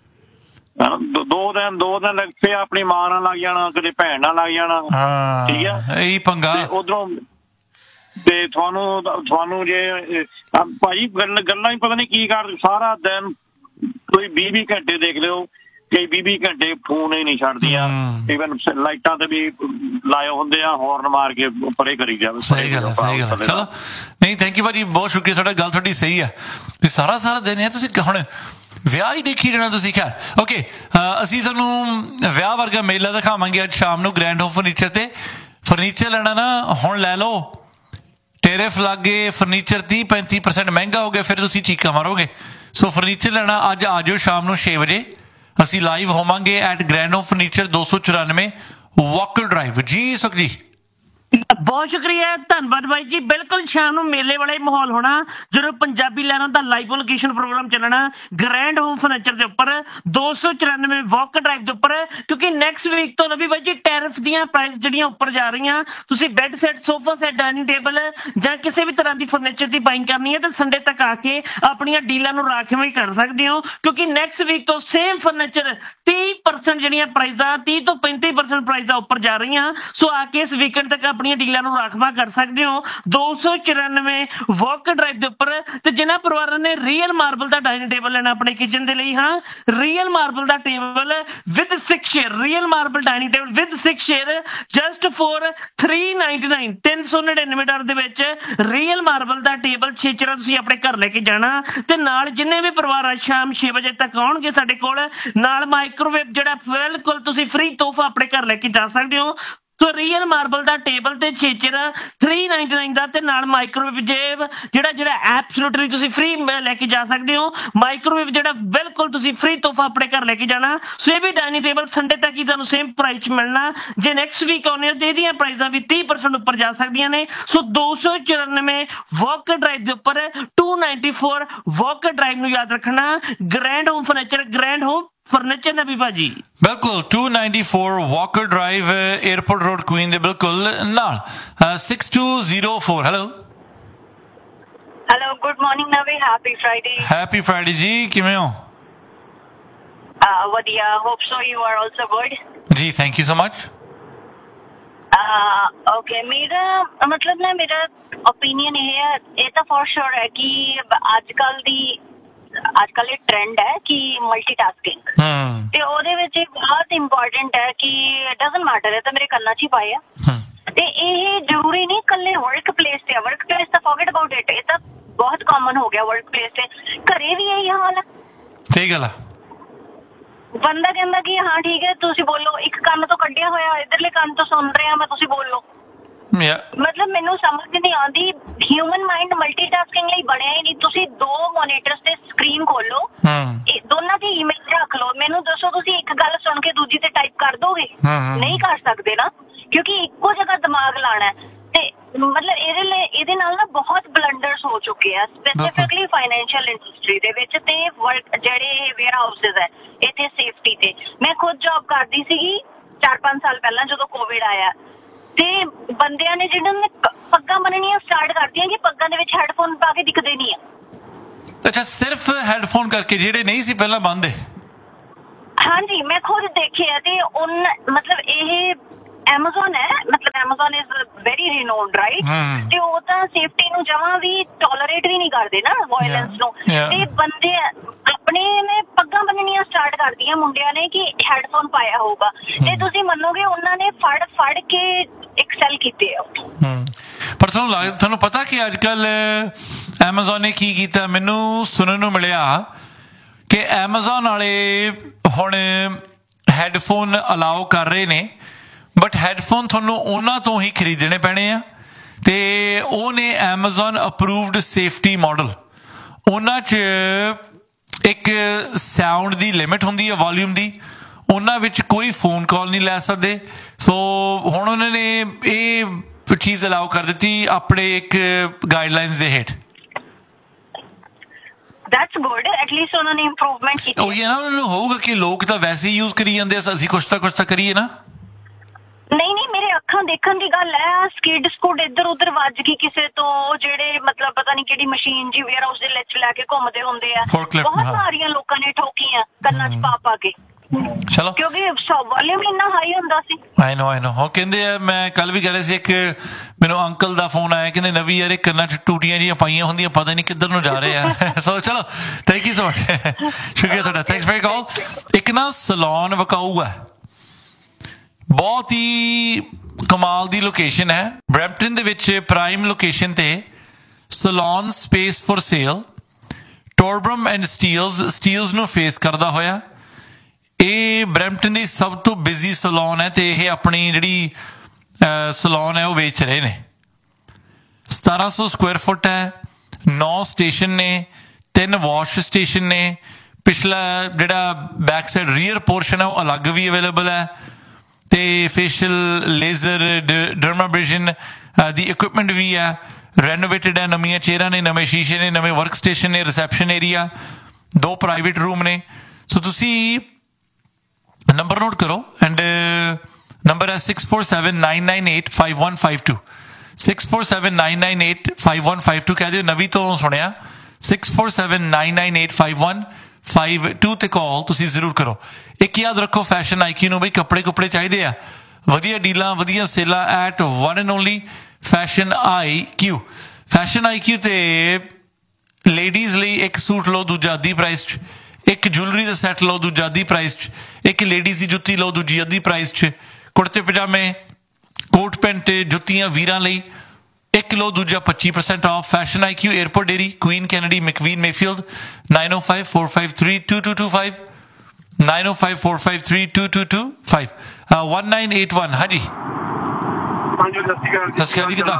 2 ਦਿਨ ਲੱਗ ਪਏ, ਆਪਣੀ ਮਾਂ ਨਾਲ ਲੱਗ ਜਾਣਾ, ਕਦੇ ਭੈਣ ਨਾਲ ਲੱਗ ਜਾਣਾ, ਠੀਕ ਹੈ, ਇਹੀ ਪੰਗਾ। ਉਧਰੋਂ ਤੇ ਤੁਹਾਨੂੰ ਜੇ ਭਾਜੀ ਗੱਲਾਂ ਹੀ ਪਤਾ ਨਹੀਂ ਕੀ ਕਰ, ਸਾਰਾ ਦਿਨ ਕੋਈ 20 ਘੰਟੇ ਦੇਖ ਲਿਓ, ਕਈ 20 ਘੰਟੇ ਫੋਨ ਹੀ ਨਹੀਂ ਛੱਡਦੀਆਂ। ਈਵਨ ਲਾਈਟਾਂ ਤੇ ਵੀ ਲਾਏ ਹੁੰਦੇ ਆ, ਹੌਰਨ ਮਾਰ ਕੇ ਪਰੇ ਕਰੀ ਜਾਵੇ। ਸਹੀ ਗੱਲ ਹੈ, ਸਹੀ ਗੱਲ ਹੈ। ਚਲੋ ਨਹੀਂ, ਥੈਂਕ ਯੂ ਭਾਜੀ, ਬਹੁਤ ਸ਼ੁਕਰੀਆ ਤੁਹਾਡਾ। ਗੱਲ ਤੁਹਾਡੀ ਸਹੀ ਹੈ ਵੀ ਸਾਰਾ ਦਿਨ ਯਾਰ ਤੁਸੀਂ ਹੁਣ ਵਿਆਹ ਹੀ ਦੇਖੀ ਜਾਣਾ ਤੁਸੀਂ। ਖੈਰ ਓਕੇ, ਅਸੀਂ ਤੁਹਾਨੂੰ ਵਿਆਹ ਵਰਗਾ ਮੇਲਾ ਦਿਖਾਵਾਂਗੇ ਅੱਜ ਸ਼ਾਮ ਨੂੰ ਗ੍ਰੈਂਡ ਹੋਮ ਫਰਨੀਚਰ ਤੇ। ਫਰਨੀਚਰ ਲੈਣਾ ਨਾ ਹੁਣ ਲੈ ਲਓ, ਟੈਰਿਫ ਲੱਗ ਗਏ, ਫਰਨੀਚਰ 30-35% ਮਹਿੰਗਾ ਹੋ ਗਿਆ, ਫਿਰ ਤੁਸੀਂ ਚੀਕਾਂ ਮਾਰੋਗੇ। ਸੋ ਫਰਨੀਚਰ ਲੈਣਾ ਅੱਜ ਆ ਜਾਓ ਸ਼ਾਮ ਨੂੰ 6 ਵਜੇ। ਅਸੀਂ ਲਾਈਵ ਹੋਵਾਂਗੇ at grand home furniture 294 Walker drive. ਜੀ ਸੁਖ ਜੀ, ਬਹੁਤ ਸ਼ੁਕਰੀਆ, ਧੰਨਵਾਦ ਬਾਈ ਜੀ। ਬਿਲਕੁਲ ਸ਼ਾਮ ਨੂੰ ਮੇਲੇ ਵਾਲਾ ਹੀ ਮਾਹੌਲ ਹੋਣਾ ਜਦੋਂ ਪੰਜਾਬੀ ਲਹਿਰਾਂ ਦਾ ਲਾਈਵ ਲੋਕੇਸ਼ਨ ਪ੍ਰੋਗਰਾਮ ਚੱਲਣਾ ਗ੍ਰੈਂਡ ਹੋਮ ਫਰਨੀਚਰ ਦੇ ਉੱਪਰ 294 ਵਾਕ ਡਰਾਈਵ ਦੇ ਉੱਪਰ। ਕਿਉਂਕਿ ਨੈਕਸਟ ਵੀਕ ਤੋਂ ਰਵੀ ਬਾਈ ਜੀ ਟੈਰਿਫ ਦੀਆਂ ਪ੍ਰਾਈਸ ਜਿਹੜੀਆਂ ਉੱਪਰ ਜਾ ਰਹੀਆਂ, ਤੁਸੀਂ bed set, sofa set, dining table ਜਾਂ ਕਿਸੇ ਵੀ ਤਰ੍ਹਾਂ ਦੀ ਫਰਨੀਚਰ ਦੀ ਬਾਈਂਗ ਕਰਨੀ ਹੈ ਤਾਂ ਸੰਡੇ ਤੱਕ ਆ ਕੇ ਆਪਣੀਆਂ ਡੀਲਾਂ ਨੂੰ ਰਾਖਵੇਂ ਕਰ ਸਕਦੇ ਹੋ। ਕਿਉਂਕਿ ਨੈਕਸਟ ਵੀਕ ਤੋਂ ਸੇਮ ਫਰਨੀਚਰ 30% ਜਿਹੜੀਆਂ ਪ੍ਰਾਈਜ਼ਾਂ 30 ਤੋਂ 35% ਪ੍ਰਾਈਜ਼ਾਂ ਉੱਪਰ ਜਾ ਰਹੀਆਂ। ਸੋ ਆ ਕੇ ਇਸ ਵੀਕਐਂਡ ਤੱਕ ਆਪਣੀਆਂ ਡੀਲਾਂ ਨੂੰ ਰਾਖਵਾ ਕਰ ਸਕਦੇ ਹੋ 294 ਵਾਕ ਡਰਾਈਵ ਦੇ ਉੱਪਰ। ਤੇ ਜਿਨ੍ਹਾਂ ਪਰਿਵਾਰਾਂ ਨੇ ਰੀਅਲ ਮਾਰਬਲ ਦਾ ਡਾਈਨਿੰਗ ਟੇਬਲ ਲੈਣਾ ਆਪਣੇ ਕਿਚਨ ਦੇ ਲਈ, ਹਾਂ real marble the table with 6 chair, real marble dining table with 6 chair just for 399 $399 ਦੇ ਵਿੱਚ ਰੀਅਲ ਮਾਰਬਲ ਦਾ ਟੇਬਲ 6 ਚੇਅਰਾਂ ਤੁਸੀਂ ਆਪਣੇ ਘਰ ਲੈ ਕੇ ਜਾਣਾ। ਤੇ ਨਾਲ ਜਿੰਨੇ ਵੀ ਪਰਿਵਾਰ ਆ ਸ਼ਾਮ 6 ਵਜੇ ਤੱਕ ਆਉਣਗੇ ਸਾਡੇ ਕੋਲ, ਨਾਲ ਮਾਈਕ੍ਰੋਵੇਵ ਜਿਹੜਾ ਬਿਲਕੁਲ ਤੁਸੀਂ ਫ੍ਰੀ ਤੋਹਫਾ ਆਪਣੇ ਘਰ ਲੈ ਕੇ ਜਾ ਸਕਦੇ ਹੋ। ਸੋ ਰੀਅਲ ਮਾਰਬਲ ਦਾ ਟੇਬਲ ਤੇ 6 ਚੇਅਰਾਂ 399 ਦਾ, ਤੇ ਨਾਲ ਮਾਈਕ੍ਰੋਵੇਵ ਜਿਹੜਾ ਐਬਸੋਲੂਟਲੀ ਤੁਸੀਂ ਫ੍ਰੀ ਲੈ ਕੇ ਜਾ ਸਕਦੇ ਹੋ। ਮਾਈਕ੍ਰੋਵੇਵ ਜਿਹੜਾ ਬਿਲਕੁਲ ਤੁਸੀਂ ਫ੍ਰੀ ਤੋਹਫਾ ਆਪਣੇ ਘਰ ਲੈ ਕੇ ਜਾਣਾ। ਸੋ ਇਹ ਵੀ ਡਾਈਨਿੰਗ ਟੇਬਲ ਸੰਡੇ ਤੱਕ ਹੀ ਤੁਹਾਨੂੰ ਸੇਮ ਪ੍ਰਾਈਸ ਮਿਲਣਾ। ਜੇ ਨੈਕਸਟ ਵੀਕ ਆਉਂਦੇ ਹੋ ਤੇ ਇਹਦੀਆਂ ਪ੍ਰਾਈਜ਼ਾਂ ਵੀ 30% ਉੱਪਰ ਜਾ ਸਕਦੀਆਂ ਨੇ। ਸੋ 294 ਵਾਕ ਡਰਾਈਵ ਦੇ ਉੱਪਰ 294 ਵਾਕ ਡਰਾਈਵ ਨੂੰ ਯਾਦ ਰੱਖਣਾ, grand home furniture, grand home furniture ਨਵੀ ਭਾਜੀ। ਬਿਲਕੁਲ 294 Walker drive, airport road, Queen ਦੇ ਬਿਲਕੁਲ ਨਾਲ। 6204 ਹੈਲੋ ਗੁੱਡ ਮਾਰਨਿੰਗ ਨਵੀ, ਹੈਪੀ ਫਰਾਈਡੇ। ਹੈਪੀ ਫਰਾਈਡੇ ਜੀ, ਕਿਵੇਂ ਹੋ? ਵਧੀਆ, hope so you are also good ਜੀ, thank you so much. Okay, ਮੇਰਾ ਮਤਲਬ ਨਾ ਮੇਰਾ ਓਪੀਨੀਅਨ ਇਹ ਹੈ, ਇਹ ਤਾਂ ਫॉर श्योर ਹੈ ਕਿ ਅੱਜ ਕੱਲ ਇਹ ਟ੍ਰੈਂਡ ਹੈ ਕਿ ਮਲਟੀਟਾਸਕਿੰਗ, ਤੇ ਉਹਦੇ ਵਿੱਚ ਬਹੁਤ ਇੰਪੋਰਟੈਂਟ ਹੈ ਕਿ ਡਜ਼ਨਟ ਮੈਟਰ, ਇਹ ਤਾਂ ਮੇਰੇ ਕੰਨਾਂ 'ਚ ਹੀ ਪਾਏ ਆ। ਤੇ ਇਹ ਜ਼ਰੂਰੀ ਨਹੀਂ ਇਕੱਲੇ ਵਰਕ ਪਲੇਸ ਤੇ ਆ, ਵਰਕ ਪਲੇਸ ਤਾਂ ਫੋਰਗੇਟ ਅਬਾਊਟ ਇਟ, ਇਹ ਤਾਂ ਬਹੁਤ ਕਾਮਨ ਹੋ ਗਿਆ ਵਰਕ ਪਲੇਸ ਤੇ। ਘਰੇ ਵੀ ਇਹੀ ਹਾਲ ਹੈ। ਸਹੀ ਗੱਲ ਆ। ਬੰਦਾ ਕਹਿੰਦਾ ਕਿ ਹਾਂ ਠੀਕ ਹੈ ਤੁਸੀਂ ਬੋਲੋ, ਇੱਕ ਕੰਨ ਤੋਂ ਕੱਢਿਆ ਹੋਇਆ ਇਧਰਲੇ ਕੰਨ ਤੋਂ ਸੁਣ ਰਿਹਾ ਮੈਂ, ਤੁਸੀਂ ਬੋਲੋ। ਮਤਲਬ ਮੈਨੂੰ ਸਮਝ ਨਹੀਂ ਆਉਂਦੀ, ਹਿਊਮਨ ਮਾਈਂਡ ਮਲਟੀਟਾਸਕਿੰਗ ਲਈ ਬਣਿਆ ਹੀ ਨਹੀਂ। ਤੁਸੀਂ 2 ਮੋਨੀਟਰਸ ਤੇ ਸਕਰੀਨ ਖੋਲੋ, ਦੋਨਾਂ ਦੀ ਇਮੇਜ ਰੱਖ ਲਓ, ਮੈਨੂੰ ਦੱਸੋ ਤੁਸੀਂ ਇੱਕ ਗੱਲ ਸੁਣ ਕੇ ਦੂਜੀ ਤੇ ਟਾਈਪ ਕਰ ਦੋਗੇ? ਨਹੀਂ ਕਰ ਸਕਦੇ ਨਾ, ਕਿਉਂਕਿ ਇੱਕੋ ਜਗ੍ਹਾ ਦਿਮਾਗ ਲਾਣਾ। ਤੇ ਮਤਲਬ ਇਹਦੇ ਨਾਲ ਨਾ ਬਹੁਤ ਬਲੰਡਰਸ ਹੋ ਚੁੱਕੇ ਆ, ਸਪੈਸੀਫਿਕਲੀ ਫਾਈਨੈਂਸ਼ੀਅਲ ਇੰਡਸਟਰੀ ਦੇ ਵਿੱਚ ਤੇ ਜਿਹੜੇ ਵੇਅਰ ਹਾਊਸਿਸ ਹੈ ਇੱਥੇ ਸੇਫਟੀ ਤੇ। ਮੈਂ ਖੁਦ ਜੌਬ ਕਰਦੀ ਸੀਗੀ 4-5 ਸਾਲ ਪਹਿਲਾਂ ਜਦੋਂ ਕੋਵਿਡ ਆਇਆ, ਤੇ ਬੰਦਿਆਂ ਨੇ ਜਿਹੜੇ ਨੇ ਪੱਗਾਂ ਬੰਨਣੀਆਂ ਸਟਾਰਟ ਕਰਤੀਆਂ ਕਿ ਪੱਗਾਂ ਦੇ ਵਿੱਚ ਹੈਡਫੋਨ ਪਾ ਕੇ ਦਿਖਦੇ ਨਹੀਂ ਆ। ਅੱਛਾ, ਸਿਰਫ ਹੈਡਫੋਨ ਕਰਕੇ ਜਿਹੜੇ ਨਹੀਂ ਸੀ ਪਹਿਲਾਂ ਬੰਦ ਹੈ। ਹਾਂਜੀ ਮੈਂ ਖੁਦ ਦੇਖਿਆ ਤੇ ਮਤਲਬ ਇਹ Amazon ਹੈ, ਮਤਲਬ Amazon ਇਜ਼ ਵੈਰੀ ਰਿਨੋਨਡ ਰਾਈਟ, ਤੇ ਉਹ ਤਾਂ ਸੇਫਟੀ ਨੂੰ ਜਮਾਂ ਵੀ ਟੋਲਰੇਟ ਵੀ ਨਹੀਂ ਕਰਦੇ ਨਾ ਵਾਇਲੈਂਸ ਨੂੰ। ਤੇ ਬੰਦੇ ਆਪਣੇ ਨੇ ਪੱਗਾਂ ਬੰਨਣੀਆਂ ਸਟਾਰਟ ਕਰਦੀਆਂ ਮੁੰਡਿਆਂ ਨੇ ਕਿ ਹੈਡਫੋਨ ਪਾਇਆ ਹੋਊਗਾ, ਤੇ ਤੁਸੀਂ ਮੰਨੋਗੇ ਉਹਨਾਂ ਨੇ ਫੜ ਕੇ ਐਕਸੈਲ ਕੀਤੇ ਆ। ਪਰ ਤੁਹਾਨੂੰ ਪਤਾ ਕਿ ਅੱਜ ਕੱਲ Amazon ਨੇ ਕੀ ਕੀਤਾ, ਮੈਨੂੰ ਸੁਣਨ ਨੂੰ ਮਿਲਿਆ ਕਿ Amazon ਵਾਲੇ ਹੁਣ ਹੈਡਫੋਨ ਅਲਾਓ ਕਰ ਰਹੇ ਨੇ, ਬਟ ਹੈਡਫੋਨ ਤੁਹਾਨੂੰ ਉਹਨਾਂ ਤੋਂ ਹੀ ਖਰੀਦਣੇ ਪੈਣੇ ਆ, ਤੇ ਉਹ ਨੇ Amazon ਅਪਰੂਵਡ ਸੇਫਟੀ ਮਾਡਲ। ਉਹਨਾਂ 'ਚ ਇੱਕ ਸਾਊਂਡ ਦੀ ਲਿਮਿਟ ਹੁੰਦੀ ਹੈ, ਵੋਲਿਊਮ ਦੀ, ਉਹਨਾਂ ਵਿੱਚ ਕੋਈ ਫੋਨ ਕਾਲ ਨਹੀਂ ਲੈ ਸਕਦੇ। ਸੋ ਹੁਣ ਉਹਨਾਂ ਨੇ ਇਹ ਚੀਜ਼ ਅਲਾਓ ਕਰ ਦਿੱਤੀ ਆਪਣੇ ਇੱਕ ਗਾਈਡਲਾਈਨਸ ਦੇ ਹੇਠ। That's good, at least ਉਹਨਾਂ ਨੇ ਇੰਪਰੂਵਮੈਂਟ ਕੀਤੀ। ਉਹ ਇਹ ਨਾ ਉਹਨਾਂ ਨੂੰ ਹੋਊਗਾ ਕਿ ਲੋਕ ਤਾਂ ਵੈਸੇ ਹੀ ਯੂਜ਼ ਕਰੀ ਜਾਂਦੇ, ਅਸੀਂ ਕੁਛ ਤਾਂ ਕਰੀਏ ਨਾ। ਨਹੀਂ ਮੇਰੇ ਅੱਖਾਂ ਦੇਖਣ ਦੀ ਗੱਲ ਹੈ, ਸਕਿਡ ਸਕੂਡ ਇੱਧਰ ਉੱਧਰ ਵੱਜ ਗਈ ਕਿਸੇ ਤੋਂ, ਜਿਹੜੇ ਮਤਲਬ ਪਤਾ ਨਹੀਂ ਕਿਹੜੀ ਮਸ਼ੀਨ ਜੀ ਵੇਅਰ ਹਾਊਸ ਦੇ ਵਿੱਚ ਲੈ ਕੇ ਘੁੰਮਦੇ ਹੁੰਦੇ ਆ, ਬਹੁਤ ਸਾਰੀਆਂ ਲੋਕਾਂ ਨੇ ਠੋਕੀਆਂ ਕੰਨਾਂ 'ਚ ਪਾ ਕੇ। ਚਲੋ, ਕਿਉਂਕਿ ਵੋਲਿਊਮ ਇੰਨਾ ਹਾਈ ਹੁੰਦਾ ਸੀ। ਆਈ ਨੋ ਉਹ ਕਹਿੰਦੇ ਆ, ਮੈਂ ਕੱਲ ਵੀ ਕਹਿ ਰਿਹਾ ਸੀ, ਇੱਕ ਮੈਨੂੰ ਅੰਕਲ ਦਾ ਫੋਨ ਆਇਆ, ਕਹਿੰਦੇ ਨਵੀਂ ਯਾਰ ਕੰਨਾਂ 'ਚ ਟੂਟੀਆਂ ਜਿਹੀਆਂ ਪਾਈਆਂ ਹੁੰਦੀਆਂ, ਪਤਾ ਨਹੀਂ ਕਿੱਧਰ ਨੂੰ ਜਾ ਰਹੇ ਆ। ਸੋ ਚਲੋ, ਥੈਂਕ ਯੂ ਸੋ ਮਚ, ਸ਼ੁਕਰੀਆ ਤੁਹਾਡਾ, ਥੈਂਕਸ ਫॉर ਕਾਲ। ਇੱਕ ਨਾ ਸੈਲੂਨ ਵਿਕਾਊ ਹੈ, ਬਹੁਤ ਹੀ ਕਮਾਲ ਦੀ ਲੋਕੇਸ਼ਨ ਹੈ ਬਰੈਂਪਟਨ ਦੇ ਵਿੱਚ, ਪ੍ਰਾਈਮ ਲੋਕੇਸ਼ਨ ਤੇ salon space for sale, ਟੋਰਬਰਮ and Steeles ਨੂੰ ਫੇਸ ਕਰਦਾ ਹੋਇਆ। ਇਹ ਬਰੈਂਪਟਨ ਦੀ ਸਭ ਤੋਂ ਬਿਜ਼ੀ ਸੈਲੂਨ ਹੈ, ਤੇ ਇਹ ਆਪਣੀ ਜਿਹੜੀ ਸੈਲੂਨ ਹੈ ਉਹ ਵੇਚ ਰਹੇ ਨੇ। 1700 ਸਕੁਆਇਰ ਫੁੱਟ ਹੈ, 9 ਸਟੇਸ਼ਨ ਨੇ, 3 ਵਾਸ਼ ਸਟੇਸ਼ਨ ਨੇ, ਪਿਛਲਾ ਜਿਹੜਾ ਬੈਕ ਸਾਈਡ ਰੀਅਰ ਪੋਰਸ਼ਨ ਹੈ ਉਹ ਅਲੱਗ ਵੀ ਅਵੇਲੇਬਲ ਹੈ, ਤੇ ਫੇਸ਼ੀਅਲ, ਲੇਜ਼ਰ, ਡਰਮਾਬ੍ਰੇਸ਼ਨ ਦੀ ਇਕੁਇਪਮੈਂਟ ਵੀ ਹੈ, ਰੈਨੋਵੇਟਡ ਹੈ, ਨਵੀਆਂ ਚੇਅਰਾਂ ਨੇ, ਨਵੇਂ ਸ਼ੀਸ਼ੇ ਨੇ, ਨਵੇਂ ਵਰਕ ਸਟੇਸ਼ਨ ਨੇ, ਰਿਸੈਪਸ਼ਨ ਏਰੀਆ, 2 ਪ੍ਰਾਈਵੇਟ ਰੂਮ ਨੇ। ਸੋ ਤੁਸੀਂ ਨੰਬਰ ਨੋਟ ਕਰੋ, ਐਂਡ ਨੰਬਰ ਹੈ 6479985152, 6479985152। ਕਹਿ ਦਿਓ ਨਵੀਂ ਤੋਂ ਸੁਣਿਆ, 6479985152 ਤੇ ਕਾਲ ਤੁਸੀਂ ਜ਼ਰੂਰ ਕਰੋ। ਇੱਕ ਯਾਦ ਰੱਖੋ, ਫੈਸ਼ਨ IQ ਨੂੰ ਬਈ ਕੱਪੜੇ ਚਾਹੀਦੇ ਆ, ਵਧੀਆ ਡੀਲਾਂ, ਵਧੀਆ ਸੇਲਾਂ at one and only fashion IQ। Fashion IQ ਤੇ ਲੇਡੀਜ਼ ਲਈ ਇੱਕ ਸੂਟ ਲਓ, ਦੂਜਾ ਅੱਧੀ ਪ੍ਰਾਈਸ 'ਚ, ਇੱਕ ਜੁਐਲਰੀ ਦਾ ਸੈੱਟ ਲਓ, ਦੂਜਾ ਅੱਧੀ ਪ੍ਰਾਈਸ 'ਚ, ਇੱਕ ਲੇਡੀਜ਼ ਦੀ ਜੁੱਤੀ ਲਓ, ਦੂਜੀ ਅੱਧੀ ਪ੍ਰਾਈਸ 'ਚ, ਕੁੜਤੇ ਪਜਾਮੇ, ਕੋਟ ਪੈਂਟ, ਜੁੱਤੀਆਂ ਵੀਰਾਂ ਲਈ ਇੱਕ ਲਓ, ਦੂਜਾ 25% of. Fashion IQ, airport dairy, Queen Kennedy, ਮੈਕਵੀਨ, Mayfield, 9054532225, 9054532225, 1981। ਹਾਂਜੀ ਸਤਿ ਸ਼੍ਰੀ ਅਕਾਲ ਜੀ, ਕਿੱਦਾਂ?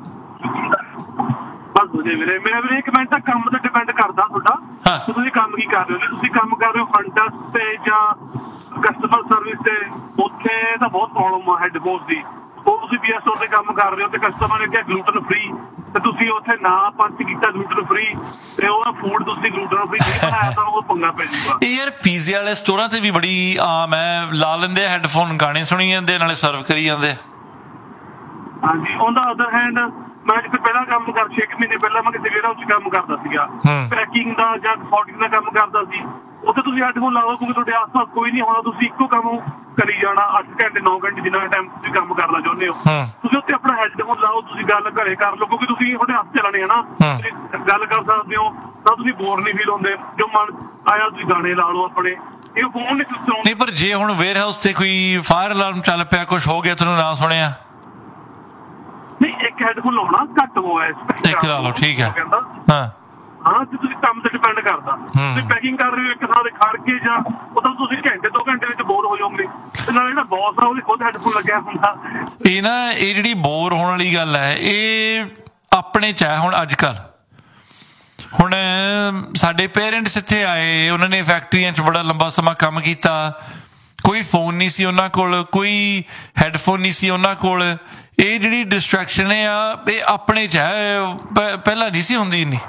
ਵੀਰੇ ਇੱਕ ਮਿੰਟ, ਤਾਂ ਕੰਮ ਤੇ ਡਿਪੈਂਡ ਕਰਦਾ ਤੁਹਾਡਾ, ਤੁਸੀਂ ਕੰਮ ਕੀ ਕਰ ਰਹੇ ਹੋ। ਜੇ ਤੁਸੀਂ ਕੰਮ ਕਰ ਰਹੇ ਹੋ ਫਰੰਟ ਡੈਸਕ ਤੇ ਜਾਂ ਕਸਟਮਰ ਸਰਵਿਸ ਤੇ, ਉੱਥੇ ਤਾਂ ਬਹੁਤ ਪ੍ਰੋਬਲਮ ਆ ਹੈਡਫੋਨਸ ਦੀ। ਉਹ ਤੁਸੀਂ PS ਸਟੋਰ ਤੇ ਕੰਮ ਕਰ ਰਹੇ ਹੋ ਤੇ ਕਸਟਮਰ ਨੇ ਕਿਹਾ ਗਲੂਟਨ ਫ੍ਰੀ, ਤੇ ਤੁਸੀਂ ਉੱਥੇ ਨਾ ਪੰਚ ਕੀਤਾ ਗਲੂਟਨ ਫ੍ਰੀ, ਤੇ ਉਹ ਫੂਡ ਤੁਸੀਂ ਗਲੂਟਨ ਫ੍ਰੀ ਨਹੀਂ ਬਣਾਇਆ, ਤਾਂ ਉਹ ਪੰਗਾ ਪੈ ਜਾਊਗਾ। ਇਹ ਯਾਰ ਪੀਜ਼ੇ ਵਾਲੇ ਸਟੋਰਾਂ ਤੇ ਵੀ ਬੜੀ ਆਮ ਹੈ, ਲਾ ਲੈਂਦੇ ਹੈਡਫੋਨ, ਗਾਣੇ ਸੁਣੀ ਜਾਂਦੇ, ਨਾਲੇ ਸਰਵ ਕਰੀ ਜਾਂਦੇ। ਹਾਂਜੀ, ਔਨ ਦਾ ਅਦਰ ਹੈਂਡ ਮੈਂ ਜਿੱਥੇ ਪਹਿਲਾਂ ਕੰਮ 6 ਮਹੀਨੇ ਪਹਿਲਾਂ ਮੈਂ ਕਿਸੇ ਵੇਅਰ ਹਾਊਸ 'ਚ ਕੰਮ ਕਰਦਾ ਸੀਗਾ, ਪੈਕਿੰਗ ਦਾ ਜਾਂ ਸੌਰਟਿੰਗ ਦਾ ਕੰਮ ਕਰਦਾ ਸੀ। ਉੱਥੇ ਤੁਸੀਂ ਹੈਡਫੋਨ ਲਾਓ, ਕਿਉਂਕਿ ਤੁਹਾਡੇ ਆਸ-ਪਾਸ ਕੋਈ ਨਹੀਂ ਹੋਣਾ, ਤੁਸੀਂ ਇੱਕੋ ਕੰਮ ਕਰੀ ਜਾਣਾ 8 ਘੰਟੇ 9 ਘੰਟੇ ਜਿੰਨਾ ਟਾਈਮ ਤੁਸੀਂ ਕੰਮ ਕਰਨਾ ਚਾਹੁੰਦੇ ਹੋ। ਤੁਸੀਂ ਉੱਥੇ ਆਪਣਾ ਹੈਡਫੋਨ ਲਾਓ, ਤੁਸੀਂ ਗੱਲ ਘਰੇ ਕਰ ਲਓ, ਕਿਉਂਕਿ ਤੁਸੀਂ ਤੁਹਾਡੇ ਹੱਥ ਚੱਲਣੇ ਹੈ ਨਾ, ਤੁਸੀਂ ਗੱਲ ਕਰ ਸਕਦੇ ਹੋ, ਤਾਂ ਤੁਸੀਂ ਬੋਰ ਨਹੀਂ ਫੀਲ ਹੁੰਦੇ। ਜੋ ਮਨ ਆਇਆ ਤੁਸੀਂ ਗਾਣੇ ਲਾ ਲਓ ਆਪਣੇ, ਇਹ ਫੋਨ ਨਹੀਂ। ਪਰ ਜੇ ਹੁਣ ਵੇਅਰ ਹਾਊਸ ਤੇ ਕੋਈ ਫਾਇਰ ਅਲਾਰਮ ਚੱਲ ਪਿਆ, ਕੁਛ ਹੋ ਗਿਆ, ਤੁਹਾਨੂੰ ਨਾ ਸੁਣਿਆ, ਨਹੀਂ ਇੱਕ ਹੈਡਫੋਨ ਲਾਉਣਾ ਘੱਟ ਹੋਇਆ, ਇੱਕ ਲਾ ਲਓ, ਠੀਕ ਹੈ। ਹਾਂ, ਜੇ ਤੁਸੀਂ ਕੰਮ ਤੇ ਡਿਪੈਂਡ ਕਰਦਾ, ਤੁਸੀਂ ਪੈਕਿੰਗ ਕਰ ਰਹੇ ਹੋ ਇੱਕ ਥਾਂ ਤੇ ਖੜ ਕੇ, ਜਾਂ ਉਹ ਤਾਂ ਤੁਸੀਂ ਘੰਟੇ 2 ਘੰਟੇ ਵਿੱਚ ਬੋਰ ਹੋ ਜਾਓਗੇ। ਤੇ ਨਾਲ ਜਿਹੜਾ ਬੌਸ ਆ ਉਹਦੇ ਖੁਦ ਹੈਡਫੋਨ ਲੱਗਿਆ ਹੁੰਦਾ। ਇਹ ਜਿਹੜੀ ਬੋਰ ਹੋਣ ਵਾਲੀ ਗੱਲ ਹੈ, ਇਹ ਆਪਣੇ 'ਚ ਹੈ ਹੁਣ ਅੱਜ ਕੱਲ੍ਹ। ਹੁਣ ਸਾਡੇ ਪੇਰੈਂਟਸ ਇੱਥੇ ਆਏ, ਉਹਨਾਂ ਨੇ ਫੈਕਟਰੀਆਂ 'ਚ ਬੜਾ ਲੰਬਾ ਸਮਾਂ ਕੰਮ ਕੀਤਾ, ਕੋਈ ਫੋਨ ਨਹੀਂ ਸੀ ਉਹਨਾਂ ਕੋਲ, ਕੋਈ ਹੈਡਫੋਨ ਨਹੀਂ ਸੀ ਉਹਨਾਂ ਕੋਲ। ਇਹ ਜਿਹੜੀ ਡਿਸਟਰੈਕਸ਼ਨ ਹੈ ਇਹ ਆਪਣੇ 'ਚ ਹੈ, ਪਹਿਲਾਂ ਨਹੀਂ ਸੀ ਹੁੰਦੀ ਇੰਨੀ।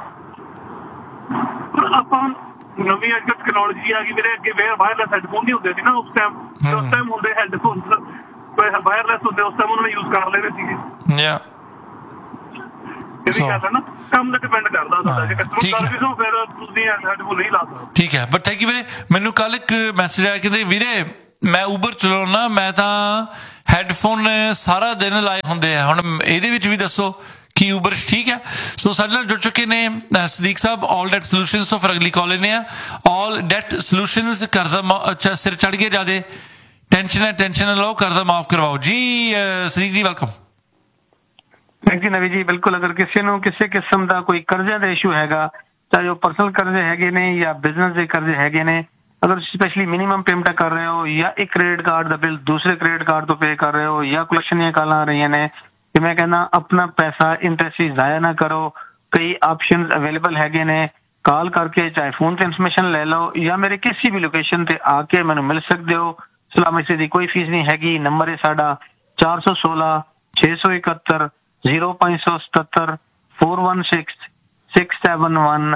ਆਪਾਂ ਨਵੀਂ ਅੱਜ ਟੈਕਨੋਲੋਜੀ ਆ ਗਈ, ਮੇਰੇ ਅੱਗੇ ਵਾਇਰਲੈਸ ਹੈਡਫੋਨ ਨਹੀਂ ਹੁੰਦੇ ਸੀ ਨਾ ਉਸ ਟਾਈਮ ਹੁੰਦੇ ਹੈਡਫੋਨ ਵਾਇਰਲੈਸ ਹੁੰਦੇ, ਉਸ ਟਾਈਮ ਉਹਨਾਂ ਨੇ ਯੂਜ਼ ਕਰ ਲੈਣੇ ਸੀਗੇ। ਇਹ ਵੀ ਗੱਲ ਹੈ ਨਾ, ਕੰਮ ਤੇ ਡਿਪੈਂਡ ਕਰਦਾ ਤੁਹਾਡਾ। ਜੇ ਕਸਟਮਰ ਠੀਕ ਹੈ। ਸਰਵਿਸ ਹੋ ਫਿਰ ਤੁਸੀਂ ਹੈਡਫੋਨ ਨਹੀਂ ਲਾ ਸਕਦੇ। ਠੀਕ ਹੈ, ਬਟ ਥੈਂਕ ਯੂ ਵੀਰੇ। ਮੈਨੂੰ ਕੱਲ ਇੱਕ ਮੈਸੇਜ ਆਇਆ, ਕਹਿੰਦੇ ਵੀਰੇ ਮੈਂ ਉਬਰ ਚਲਾਉਣਾ, ਮੈਂ ਤਾਂ ਹੈਡਫੋਨ ਸਾਰਾ ਦਿਨ ਲਾਏ ਹੁੰਦੇ ਆ, ਹੁਣ ਇਹਦੇ ਵਿੱਚ ਵੀ ਦੱਸੋ ਕਿ ਉਬਰ ਠੀਕ ਹੈ। ਸੋ ਸਾਡੇ ਨਾਲ ਜੁੜ ਚੁੱਕੇ ਨੇ ਸਦੀਕ ਸਾਹਿਬ, ਆਲ ਡੈਟ ਸੋਲੂਸ਼ਨਸ ਤੋਂ। ਫਿਰ ਅਗਲੀ ਕਾਲ ਲੈਂਦੇ ਆ। ਆਲ ਡੈਟ ਸੋਲੂਸ਼ਨਸ, ਕਰਜ਼ਾ ਸਿਰ ਚੜ ਗਿਆ ਜਿਆਦੇ, ਟੈਨਸ਼ਨ ਨਾ ਲਓ, ਕਰਜ਼ਾ ਮਾਫ ਕਰਵਾਓ ਜੀ। ਸਦੀਕ ਜੀ ਵੈਲਕਮ। ਥੈਂਕ ਯੂ ਨਵੀ ਜੀ। ਬਿਲਕੁਲ, ਅਗਰ ਕਿਸੇ ਨੂੰ ਕਿਸੇ ਕਿਸਮ ਦਾ ਕੋਈ ਕਰਜ਼ੇ ਦਾ ਇਸ਼ੂ ਹੈਗਾ, ਚਾਹੇ ਉਹ ਪਰਸਨਲ ਕਰਜ਼ੇ ਹੈਗੇ ਨੇ ਜਾਂ ਬਿਜ਼ਨਸ ਦੇ ਕਰਜ਼ੇ ਹੈਗੇ ਨੇ, ਅਗਰ ਸਪੈਸ਼ਲੀ ਮਿਨੀਮਮ ਪੇਮੈਂਟ ਕਰ ਰਹੇ ਹੋ ਜਾਂ ਇੱਕ ਕ੍ਰੈਡਿਟ ਕਾਰਡ ਦਾ ਬਿੱਲ ਦੂਸਰੇ ਕ੍ਰੈਡਿਟ ਕਾਰਡ ਤੋਂ ਪੇ ਕਰ ਰਹੇ ਹੋ ਜਾਂ ਕਲੈਕਸ਼ਨ ਦੀਆਂ ਕਾਲਾਂ ਆ ਰਹੀਆਂ ਨੇ, ਤੇ ਮੈਂ ਕਹਿੰਦਾ ਆਪਣਾ ਪੈਸਾ ਇੰਟਰਸਟ ਜ਼ਾਇਆ ਨਾ ਕਰੋ। ਕਈ ਆਪਸ਼ਨਸ ਅਵੇਲੇਬਲ ਹੈਗੇ ਨੇ, ਕਾਲ ਕਰਕੇ ਚਾਹੇ ਫੋਨ ਤੇ ਇਨਫੋਰਮੇਸ਼ਨ ਲੈ ਲਓ ਜਾਂ ਮੇਰੇ ਕਿਸੇ ਵੀ ਲੋਕੇਸ਼ਨ ਤੇ ਆ ਕੇ ਮੈਨੂੰ ਮਿਲ ਸਕਦੇ ਹੋ। ਸਲਾਮ ਇਸੇ ਦੀ ਕੋਈ ਫੀਸ ਨਹੀਂ ਹੈਗੀ। ਨੰਬਰ ਹੈ ਸਾਡਾ 416 671 0577 416 671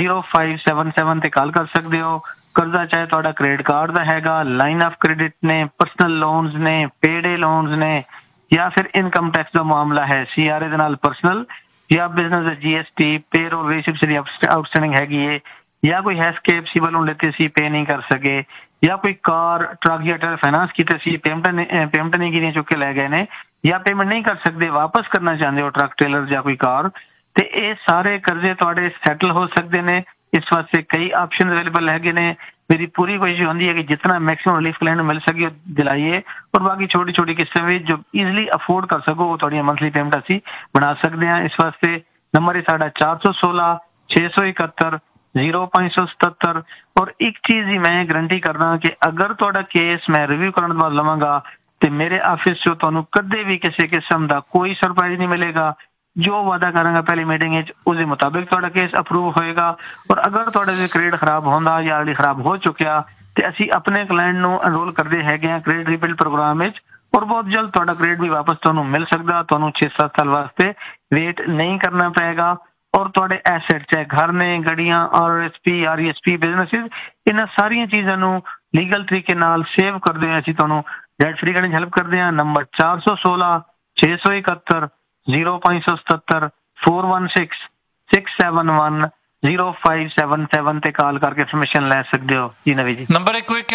0577 ਤੇ ਕਾਲ ਕਰ ਸਕਦੇ ਹੋ। ਕਰਜ਼ਾ ਚਾਹੇ ਤੁਹਾਡਾ ਕ੍ਰੈਡਿਟ ਕਾਰਡ ਦਾ ਹੈਗਾ, ਲਾਈਨ ਆਫ ਕ੍ਰੈਡਿਟ ਨੇ, ਪਰਸਨਲ ਲੋਨਸ ਨੇ, ਪੇਡੇ ਲੋਨਸ ਨੇ, ਜਾਂ ਫਿਰ ਇਨਕਮ ਟੈਕਸ ਦਾ ਮਾਮਲਾ ਹੈ CRA ਦੇ ਨਾਲ ਪਰਸਨਲ, ਜਾਂ ਬਿਜ਼ਨਸ ਦਾ GST, ਪੇਰੋਲ ਰੇਸਿਪਟ ਦੀ ਆਊਟਸਟੈਂਡਿੰਗ ਹੈਗੀ ਹੈ, ਜਾਂ ਕੋਈ ਹੈਸਕੇਪ ਸੀ ਵੱਲੋਂ ਲੈਤੇ ਸੀ ਪੇ ਨਹੀਂ ਕਰ ਸਕੇ, ਜਾਂ ਕੋਈ ਕਾਰ ਟਰੱਕ ਜਾਂ ਟਰੈਕਟਰ ਫਾਈਨਾਂਸ ਕੀਤੇ ਸੀ ਪੇਮੈਂਟ ਨਹੀਂ ਕੀਤੀਆਂ, ਚੁੱਕ ਕੇ ਲੈ ਗਏ ਨੇ, ਜਾਂ ਪੇਮੈਂਟ ਨਹੀਂ ਕਰ ਸਕਦੇ, ਵਾਪਸ ਕਰਨਾ ਚਾਹੁੰਦੇ ਹੋ ਟਰੱਕ ਟ੍ਰੇਲਰ ਜਾਂ ਕੋਈ ਕਾਰ, ਤੇ ਇਹ ਸਾਰੇ ਕਰਜ਼ੇ ਤੁਹਾਡੇ ਸੈਟਲ ਹੋ ਸਕਦੇ ਨੇ। ਇਸ ਵਾਸਤੇ ਕਈ ਆਪਸ਼ਨ ਅਵੇਲੇਬਲ ਹੈਗੇ ਨੇ। मेरी पूरी कोशिश होती है कि जितना मैक्सिमम रिलीफ क्लाइंट मिल सके दिलाइए, और बाकी छोटी छोटी किस्तें भी जो इजीली अफोर्ड कर सको वो थोड़ी मंथली पेमेंट असी बना सकते हैं। इस वास्ते नंबर है साढ़ा 416 671 0577। और एक चीज ही मैं गारंटी करदा कि अगर तुहाडा केस मैं रिव्यू करने के बाद लवांगा तो मेरे ऑफिस चो तुहानू कदे भी किसी किस्म का कोई सरप्राइज नहीं मिलेगा। जो वादा करांगा पहली मीटिंग उसके मुताबिक तुहाडा केस अप्रूव होएगा। और अगर तुहाडे दे क्रेडिट खराब होंदा या ऑलरेडी खराब हो चुकिया तो असी अपने क्लाइंट नू एनरोल करते हैं क्रेडिट रीबिल्ड प्रोग्राम में, और बहुत जल्द तुहाडा क्रेडिट भी वापस तुहानू मिल सकदा। तुहानू 6-7 साल वास्ते वेट नहीं करना पएगा। और तुहाडे एसेट चाहे घर ने, गड्डियां, RSP, RESP, बिजनेसिस, इन्हां सारियां चीज़ां नू लीगल तरीके नाल सेव करदे असी तुहानू डेट फ्री करने हेल्प करदे हां। नंबर 416 671 0577 416 671 0577 ਤੇ ਕਾਲ ਕਰਕੇ ਇਨਫੋਰਮੇਸ਼ਨ ਲੈ ਸਕਦੇ ਹੋ ਜੀ। ਨਵੀ ਜੀ ਨੰਬਰ ਇੱਕ ਹੈ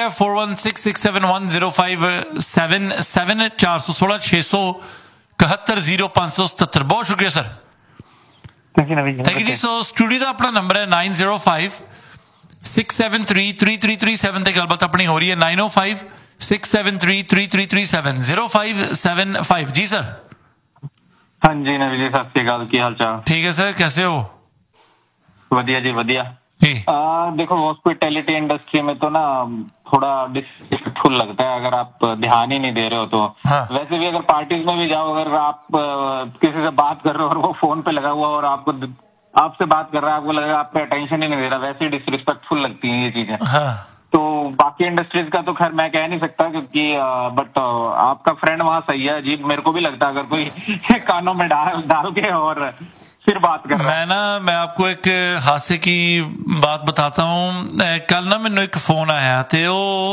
4166710577 416 671 0577। ਬਹੁਤ ਸ਼ੁਕਰੀਆ ਸਰ। ਥੈਂਕ ਯੂ ਨਵੀ ਜੀ। ਥੈਂਕ ਯੂ ਜੀ। ਸੋ ਸਟੂਡੀਓ ਦਾ ਆਪਣਾ ਨੰਬਰ ਹੈ 905 673 3337 ਤੇ ਗੱਲਬਾਤ ਆਪਣੀ ਹੋ ਰਹੀ ਹੈ 905 673 3337 0575 ਜੀ ਸਰ। हाँ जी नवी जी, सत श्री अकाल, की हाल चाल? ठीक है सर, कैसे हो? वधिया जी वधिया। देखो हॉस्पिटैलिटी इंडस्ट्री में तो ना थोड़ा डिसरिस्पेक्टफुल लगता है अगर आप ध्यान ही नहीं दे रहे हो तो। हाँ। वैसे भी अगर पार्टीज में भी जाओ, अगर आप किसी से बात कर रहे हो और वो फोन पे लगा हुआ और आपसे बात कर रहा है, आपको लगेगा आप पे अटेंशन ही नहीं दे रहा, वैसे ही डिसरिस्पेक्टफुल लगती है ये चीजें। हाँ। तो बाकी इंडस्ट्रीज का तो खैर मैं कह नहीं सकता क्योंकि बट आपका फ्रेंड वहाँ सही है जी। मेरे को भी लगता है अगर कोई कानों में डाल के और फिर बात कर मैं आपको एक हादसे की बात बताता हूँ। कल ना मैंने एक फोन आया ते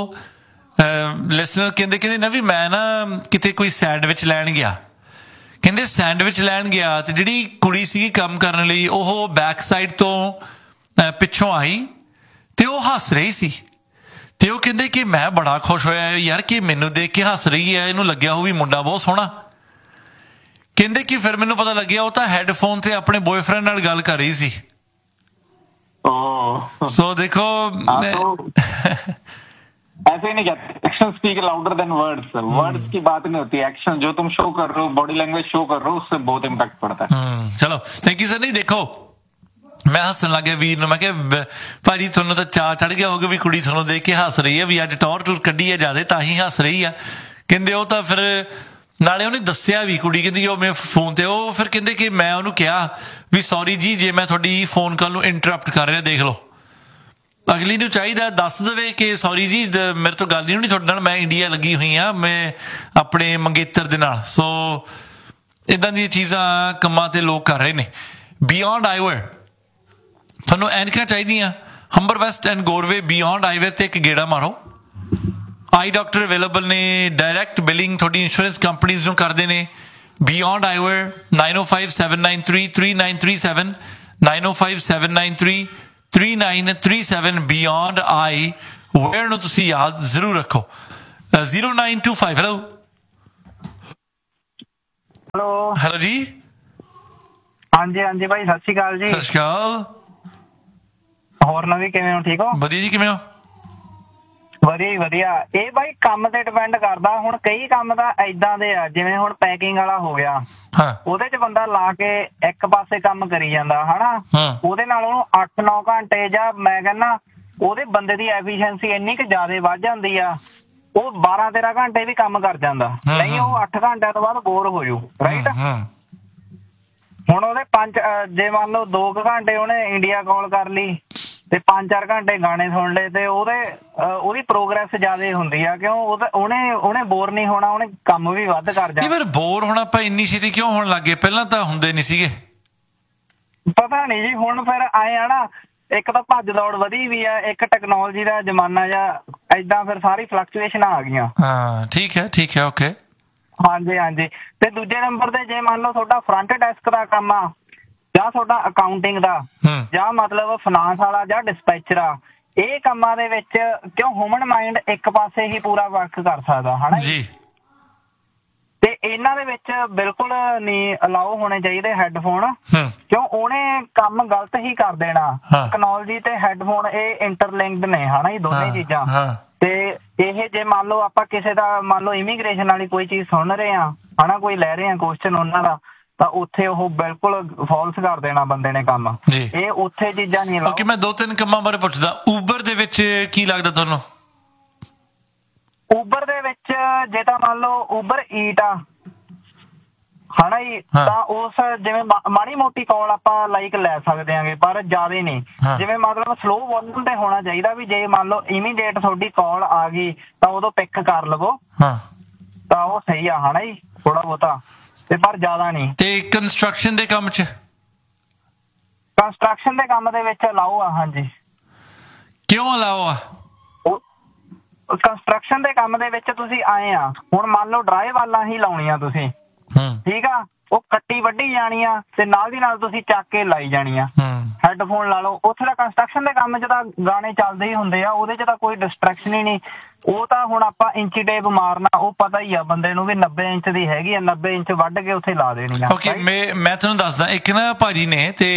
लिसनर कहते नवी मैं ना किते कोई सैंडविच लैन गया, कहते सैंडविच लैन गया ते जिहड़ी कुड़ी सी काम करने लई ओह बैक साइड तो पिछों आई ते ओह हस रही सी ਤੇ ਉਹ ਕਹਿੰਦੇ ਕਿ ਮੈਂ ਬੜਾ ਖੁਸ਼ ਹੋਇਆ ਯਾਰ ਕਿ ਮੈਨੂੰ ਦੇਖ ਕੇ ਹੱਸ ਰਹੀ ਹੈ, ਇਹਨੂੰ ਲੱਗਿਆ ਉਹ ਵੀ ਮੁੰਡਾ ਬਹੁਤ ਸੋਹਣਾ। ਕਹਿੰਦੇ ਕਿ ਫਿਰ ਮੈਨੂੰ ਪਤਾ ਲੱਗਿਆ ਉਹ ਤਾਂ ਹੈੱਡਫੋਨ ਤੇ ਆਪਣੇ ਬॉयਫ੍ਰੈਂਡ ਨਾਲ ਗੱਲ ਕਰ ਰਹੀ ਸੀ। ਸੋ ਦੇਖੋ ऐसे ही नहीं कहते, action speak louder than words. Words की बात नहीं होती, एक्शन जो तुम शो कर रहे हो, बॉडी लैंग्वेज शो कर रहे हो, उससे बहुत इम्पैक्ट पड़ता है। चलो थैंक यू सर। नहीं देखो मैं हसन लग गया वीर ਨੂੰ, ਮੈਂ ਕਿਹਾ ਭਾਜੀ ਤੁਹਾਨੂੰ ਤਾਂ ਚਾਅ ਚੜ ਗਿਆ ਹੋਊਗਾ ਵੀ ਕੁੜੀ ਤੁਹਾਨੂੰ ਦੇਖ ਕੇ ਹੱਸ ਰਹੀ ਹੈ, ਵੀ ਅੱਜ ਟੌਰ ਟੂਰ ਕੱਢੀ ਹੈ ਜ਼ਿਆਦਾ ਤਾਂ ਹੀ ਹੱਸ ਰਹੀ ਆ। ਕਹਿੰਦੇ ਉਹ ਤਾਂ ਫਿਰ ਨਾਲੇ ਉਹਨੇ ਦੱਸਿਆ ਵੀ ਕੁੜੀ ਕਹਿੰਦੀ ਉਹ ਮੇਰੇ ਫੋਨ ਤੇ ਉਹ ਫਿਰ ਕਹਿੰਦੇ ਕਿ ਮੈਂ ਉਹਨੂੰ ਕਿਹਾ ਵੀ ਸੌਰੀ ਜੀ ਜੇ ਮੈਂ ਤੁਹਾਡੀ ਫੋਨ ਕਾਲ ਨੂੰ ਇੰਟਰਪਟ ਕਰ ਰਿਹਾ, ਦੇਖ ਲਓ ਅਗਲੀ ਨੂੰ ਚਾਹੀਦਾ ਦੱਸ ਦੇਵੇ ਕਿ ਸੌਰੀ ਜੀ ਮੇਰੇ ਤੋਂ ਗੱਲ ਨਹੀਂ ਤੁਹਾਡੇ ਨਾਲ, ਮੈਂ ਇੰਡੀਆ ਲੱਗੀ ਹੋਈ ਹਾਂ ਮੈਂ ਆਪਣੇ ਮੰਗੇਤਰ ਦੇ ਨਾਲ। ਸੋ ਇੱਦਾਂ ਦੀਆਂ ਚੀਜ਼ਾਂ ਕੰਮਾਂ ਤੇ ਲੋਕ ਕਰ ਰਹੇ ਨੇ। ਬਿਯੋਂਡ ਆਈਵੇਅਰ ਤੁਹਾਨੂੰ ਐਨਕਾਂ ਚਾਹੀਦੀਆਂ, ਹੰਬਰ ਵੈਸਟ ਐਂਡ ਗੋਰਵੇ ਬਿਯੋਂਡ ਆਈਵੇਅਰ ਤੇ ਇੱਕ ਗੇੜਾ ਮਾਰੋ। ਆਈ ਡਾਕਟਰ ਅਵੇਲੇਬਲ ਨੇ, ਡਾਇਰੈਕਟ ਬਿਲਿੰਗ ਤੁਹਾਡੀ ਇੰਸ਼ੋਰੈਂਸ ਕੰਪਨੀਜ਼ ਨੂੰ ਕਰਦੇ ਨੇ, Beyond Eyewear 905-793-3937 905-793-3937 Beyond Eyewear ਨੂੰ ਤੁਸੀਂ ਯਾਦ ਜ਼ਰੂਰ ਰੱਖੋ 0925 ਹੈਲੋ ਹੈਲੋ ਜੀ ਹਾਂਜੀ ਭਾਈ ਸਤਿ ਸ਼੍ਰੀ ਅਕਾਲ ਜੀ। ਸਤਿ ਸ਼੍ਰੀ ਅਕਾਲ। ਹੋਰ ਨਵੀਂ ਕਿਵੇਂ ਹੋ? ਠੀਕ ਹੋ? ਵਧੀਆ ਜੀ। ਕਿਵੇਂ ਹੋ? ਵਧੀਆ। ਇਹ ਬਾਈ ਕੰਮ ਤੇ ਡਿਪੈਂਡ ਕਰਦਾ। ਹੁਣ ਕਈ ਕੰਮ ਤਾਂ ਏਦਾਂ ਦੇ ਆ ਜਿਵੇਂ ਹੁਣ ਪੈਕਿੰਗ ਵਾਲਾ ਹੋ ਗਿਆ, ਉਹਦੇ ਚ ਬੰਦਾ ਲਾ ਕੇ ਇੱਕ ਪਾਸੇ ਕੰਮ ਕਰੀ ਜਾਂਦਾ ਹਨਾ, ਉਹਦੇ ਨਾਲ ਉਹਨੂੰ 8-9 ਘੰਟੇ ਜਾਂ ਮੈਂ ਕਹਿੰਦਾ ਉਹਦੇ ਬੰਦੇ ਦੀ ਐਫੀਸ਼ੀਐਂਸੀ ਇੰਨੀ ਕੁ ਜ਼ਿਆਦਾ ਵੱਧ ਜਾਂਦੀ ਆ, ਉਹ 12-13 ਘੰਟੇ ਵੀ ਕੰਮ ਕਰ ਜਾਂਦਾ। ਨਹੀਂ ਉਹ 8 ਘੰਟਿਆਂ ਤੋਂ ਬਾਅਦ ਬੋਰ ਹੋ ਜੂ। ਰਾਈਟ। ਹੁਣ ਉਹਦੇ ਜੇ ਮੰਨ ਲਓ 2 ਘੰਟੇ ਉਹਨੇ ਇੰਡੀਆ ਕਾਲ ਕਰ ਲਈ ਤੇ 5-4 ਘੰਟੇ ਗਾਣੇ ਸੁਣ ਲਏ ਤੇ ਉਹਦੀ ਪ੍ਰੋਗਰੈਸ ਜ਼ਿਆਦਾ ਹੁੰਦੀ ਆ। ਕਿਉਂ? ਉਹਨੇ ਬੋਰ ਨਹੀਂ ਹੋਣਾ, ਉਹਨੇ ਕੰਮ ਵੀ ਵੱਧ ਕਰ ਜਾਣਾ। ਫਿਰ ਬੋਰ ਹੋਣਾ ਆਪਾਂ ਇੰਨੀ ਛੇਤੀ ਕਿਉਂ ਹੋਣ ਲੱਗੇ? ਪਹਿਲਾਂ ਤਾਂ ਹੁੰਦੇ ਨਹੀਂ ਸੀਗੇ। ਪਤਾ ਨਹੀਂ ਜੀ। ਹੁਣ ਫਿਰ ਆਏ ਆ ਨਾ, ਇੱਕ ਤਾਂ ਭੱਜ ਦੌੜ ਵਧੀ ਵੀ ਆ, ਇੱਕ ਟੈਕਨੋਲੋਜੀ ਦਾ ਜ਼ਮਾਨਾ ਜਾਂ ਏਦਾਂ ਫਿਰ ਸਾਰੀ ਫਲਕਚੁਏਸ਼ਨਾਂ ਆ ਗਈਆਂ। ਹਾਂ ਠੀਕ ਹੈ ਓਕੇ। ਹਾਂਜੀ। ਤੇ ਦੂਜੇ ਨੰਬਰ ਤੇ ਜੇ ਮੰਨ ਲਓ ਤੁਹਾਡਾ ਫਰੰਟ ਡੈਸਕ ਦਾ ਕੰਮ ਆ ਜਾਂ ਤੁਹਾਡਾ ਅਕਾਊਂਟਿੰਗ ਦਾ ਜਾਂ ਮਤਲਬ ਫਾਈਨਾਂਸ ਵਾਲਾ ਜਾਂ ਡਿਸਪੈਚਰ ਆ, ਇਹ ਕੰਮਾਂ ਦੇ ਵਿੱਚ ਕਿਉਂ ਹਿਊਮਨ ਮਾਈਂਡ ਇੱਕ ਪਾਸੇ ਹੀ ਪੂਰਾ ਵਰਕ ਕਰ ਸਕਦਾ ਹਨਾ ਜੀ। ਤੇ ਇਹਨਾਂ ਦੇ ਵਿੱਚ ਬਿਲਕੁਲ ਨਹੀਂ ਅਲਾਓ ਹੋਣੇ ਚਾਹੀਦੇ ਹੈੱਡਫੋਨ, ਕਿਉਂ ਉਹਨੇ ਕੰਮ ਗਲਤ ਹੀ ਕਰ ਦੇਣਾ। ਟੈਕਨੋਲੋਜੀ ਤੇ ਹੈੱਡਫੋਨ ਇਹ ਇੰਟਰਲਿੰਕਡ ਨੇ ਹਨਾ ਜੀ, ਦੋਨੇ ਚੀਜ਼ਾਂ। ਤੇ ਇਹ ਜੇ ਮੰਨ ਲਓ ਆਪਾਂ ਕਿਸੇ ਦਾ ਮੰਨ ਲਓ ਇਮੀਗ੍ਰੇਸ਼ਨ ਵਾਲੀ ਕੋਈ ਚੀਜ਼ ਸੁਣ ਰਹੇ ਆ ਹਨਾ, ਕੋਈ ਲੈ ਰਹੇ ਆ ਕੁਐਸਚਨ ਉਹਨਾਂ ਦਾ, ਤਾਂ ਉੱਥੇ ਉਹ ਬਿਲਕੁਲ ਫਾਲਸ ਕਰ ਦੇਣਾ ਬੰਦੇ ਨੇ ਕੰਮ। ਇਹ ਉੱਥੇ ਚੀਜ਼ਾਂ ਨਹੀਂ ਲਾਓ। ਮੈਂ 2-3 ਕੰਮਾਂ ਬਾਰੇ ਪੁੱਛਦਾ। ਊਬਰ ਦੇ ਵਿੱਚ ਕੀ ਲੱਗਦਾ ਤੁਹਾਨੂੰ? ਊਬਰ ਦੇ ਵਿੱਚ ਜੇ ਤਾਂ ਮੰਨ ਲਓ ਊਬਰ ਈਟ ਆ ਹਨਾ ਜੀ, ਤਾਂ ਉਸ ਜਿਵੇਂ ਮਾੜੀ ਮੋਟੀ ਕਾਲ ਆਪਾਂ ਲਾਈਕ ਲੈ ਸਕਦੇ ਆਂਗੇ, ਪਰ ਜ਼ਿਆਦਾ ਨਹੀਂ। ਜਿਵੇਂ ਮਤਲਬ ਸਲੋ ਵੋਲਿਊਮ ਤੇ ਹੋਣਾ ਚਾਹੀਦਾ ਵੀ ਜੇ ਮੰਨ ਲਓ ਇਮੀਡੀਏਟ ਤੁਹਾਡੀ ਕਾਲ ਆ ਗਈ ਤਾਂ ਉਦੋਂ ਪਿਕ ਕਰ ਲਵੋ, ਤਾਂ ਉਹ ਸਹੀ ਆ ਹਨਾ ਜੀ ਥੋੜਾ ਬਹੁਤਾ, ਤੇ ਪਰ ਜ਼ਿਆਦਾ ਨਹੀਂ। ਤੇ ਕੰਸਟਰਕਸ਼ਨ ਦੇ ਕੰਮ ਚ? ਕੰਸਟਰਕਸ਼ਨ ਦੇ ਕੰਮ ਦੇ ਵਿੱਚ ਅਲਾਓ ਆ। ਹਾਂਜੀ। ਕਿਉਂ ਅਲਾਓ ਆ? ਕੰਸਟਰਕਸ਼ਨ ਦੇ ਕੰਮ ਦੇ ਵਿੱਚ ਤੁਸੀਂ ਆਏ ਆ, ਹੁਣ ਮੰਨ ਲਓ ਡਰਾਈਵ ਵਾਲਾਂ ਹੀ ਲਾਉਣੀਆਂ ਤੁਸੀਂ, ਠੀਕ ਆ, ਉਹ ਕੱਟੀ ਵੱਢੀ ਜਾਣੀ ਆ ਤੇ ਨਾਲ ਦੀ ਨਾਲ ਤੁਸੀਂ ਚੱਕ ਕੇ ਲਾਈ ਜਾਣੀ ਆ। ਹੈੱਡਫੋਨ ਲਾ ਲਓ। ਉੱਥੇ ਦਾ ਕੰਸਟਰਕਸ਼ਨ ਦੇ ਕੰਮ 'ਚ ਤਾਂ ਗਾਣੇ ਚੱਲਦੇ ਹੀ ਹੁੰਦੇ ਆ, ਉਹਦੇ 'ਚ ਤਾਂ ਕੋਈ ਡਿਸਟਰੈਕਸ਼ਨ ਹੀ ਨਹੀਂ। ਉਹ ਤਾਂ ਹੁਣ ਆਪਾਂ ਇੰਚੀ ਟੇਪ ਮਾਰਨਾ, ਉਹ ਪਤਾ ਹੀ ਆ ਬੰਦੇ ਨੂੰ ਵੀ 90 ਇੰਚ ਦੀ ਹੈਗੀ ਆ, 90 ਇੰਚ ਵੱਢ ਕੇ ਉੱਥੇ ਲਾ ਦੇਣੀ ਆ। ਓਕੇ, ਮੈਂ ਤੁਹਾਨੂੰ ਦੱਸਦਾ। ਇੱਕ ਨਾ ਭਾਜੀ ਨੇ ਤੇ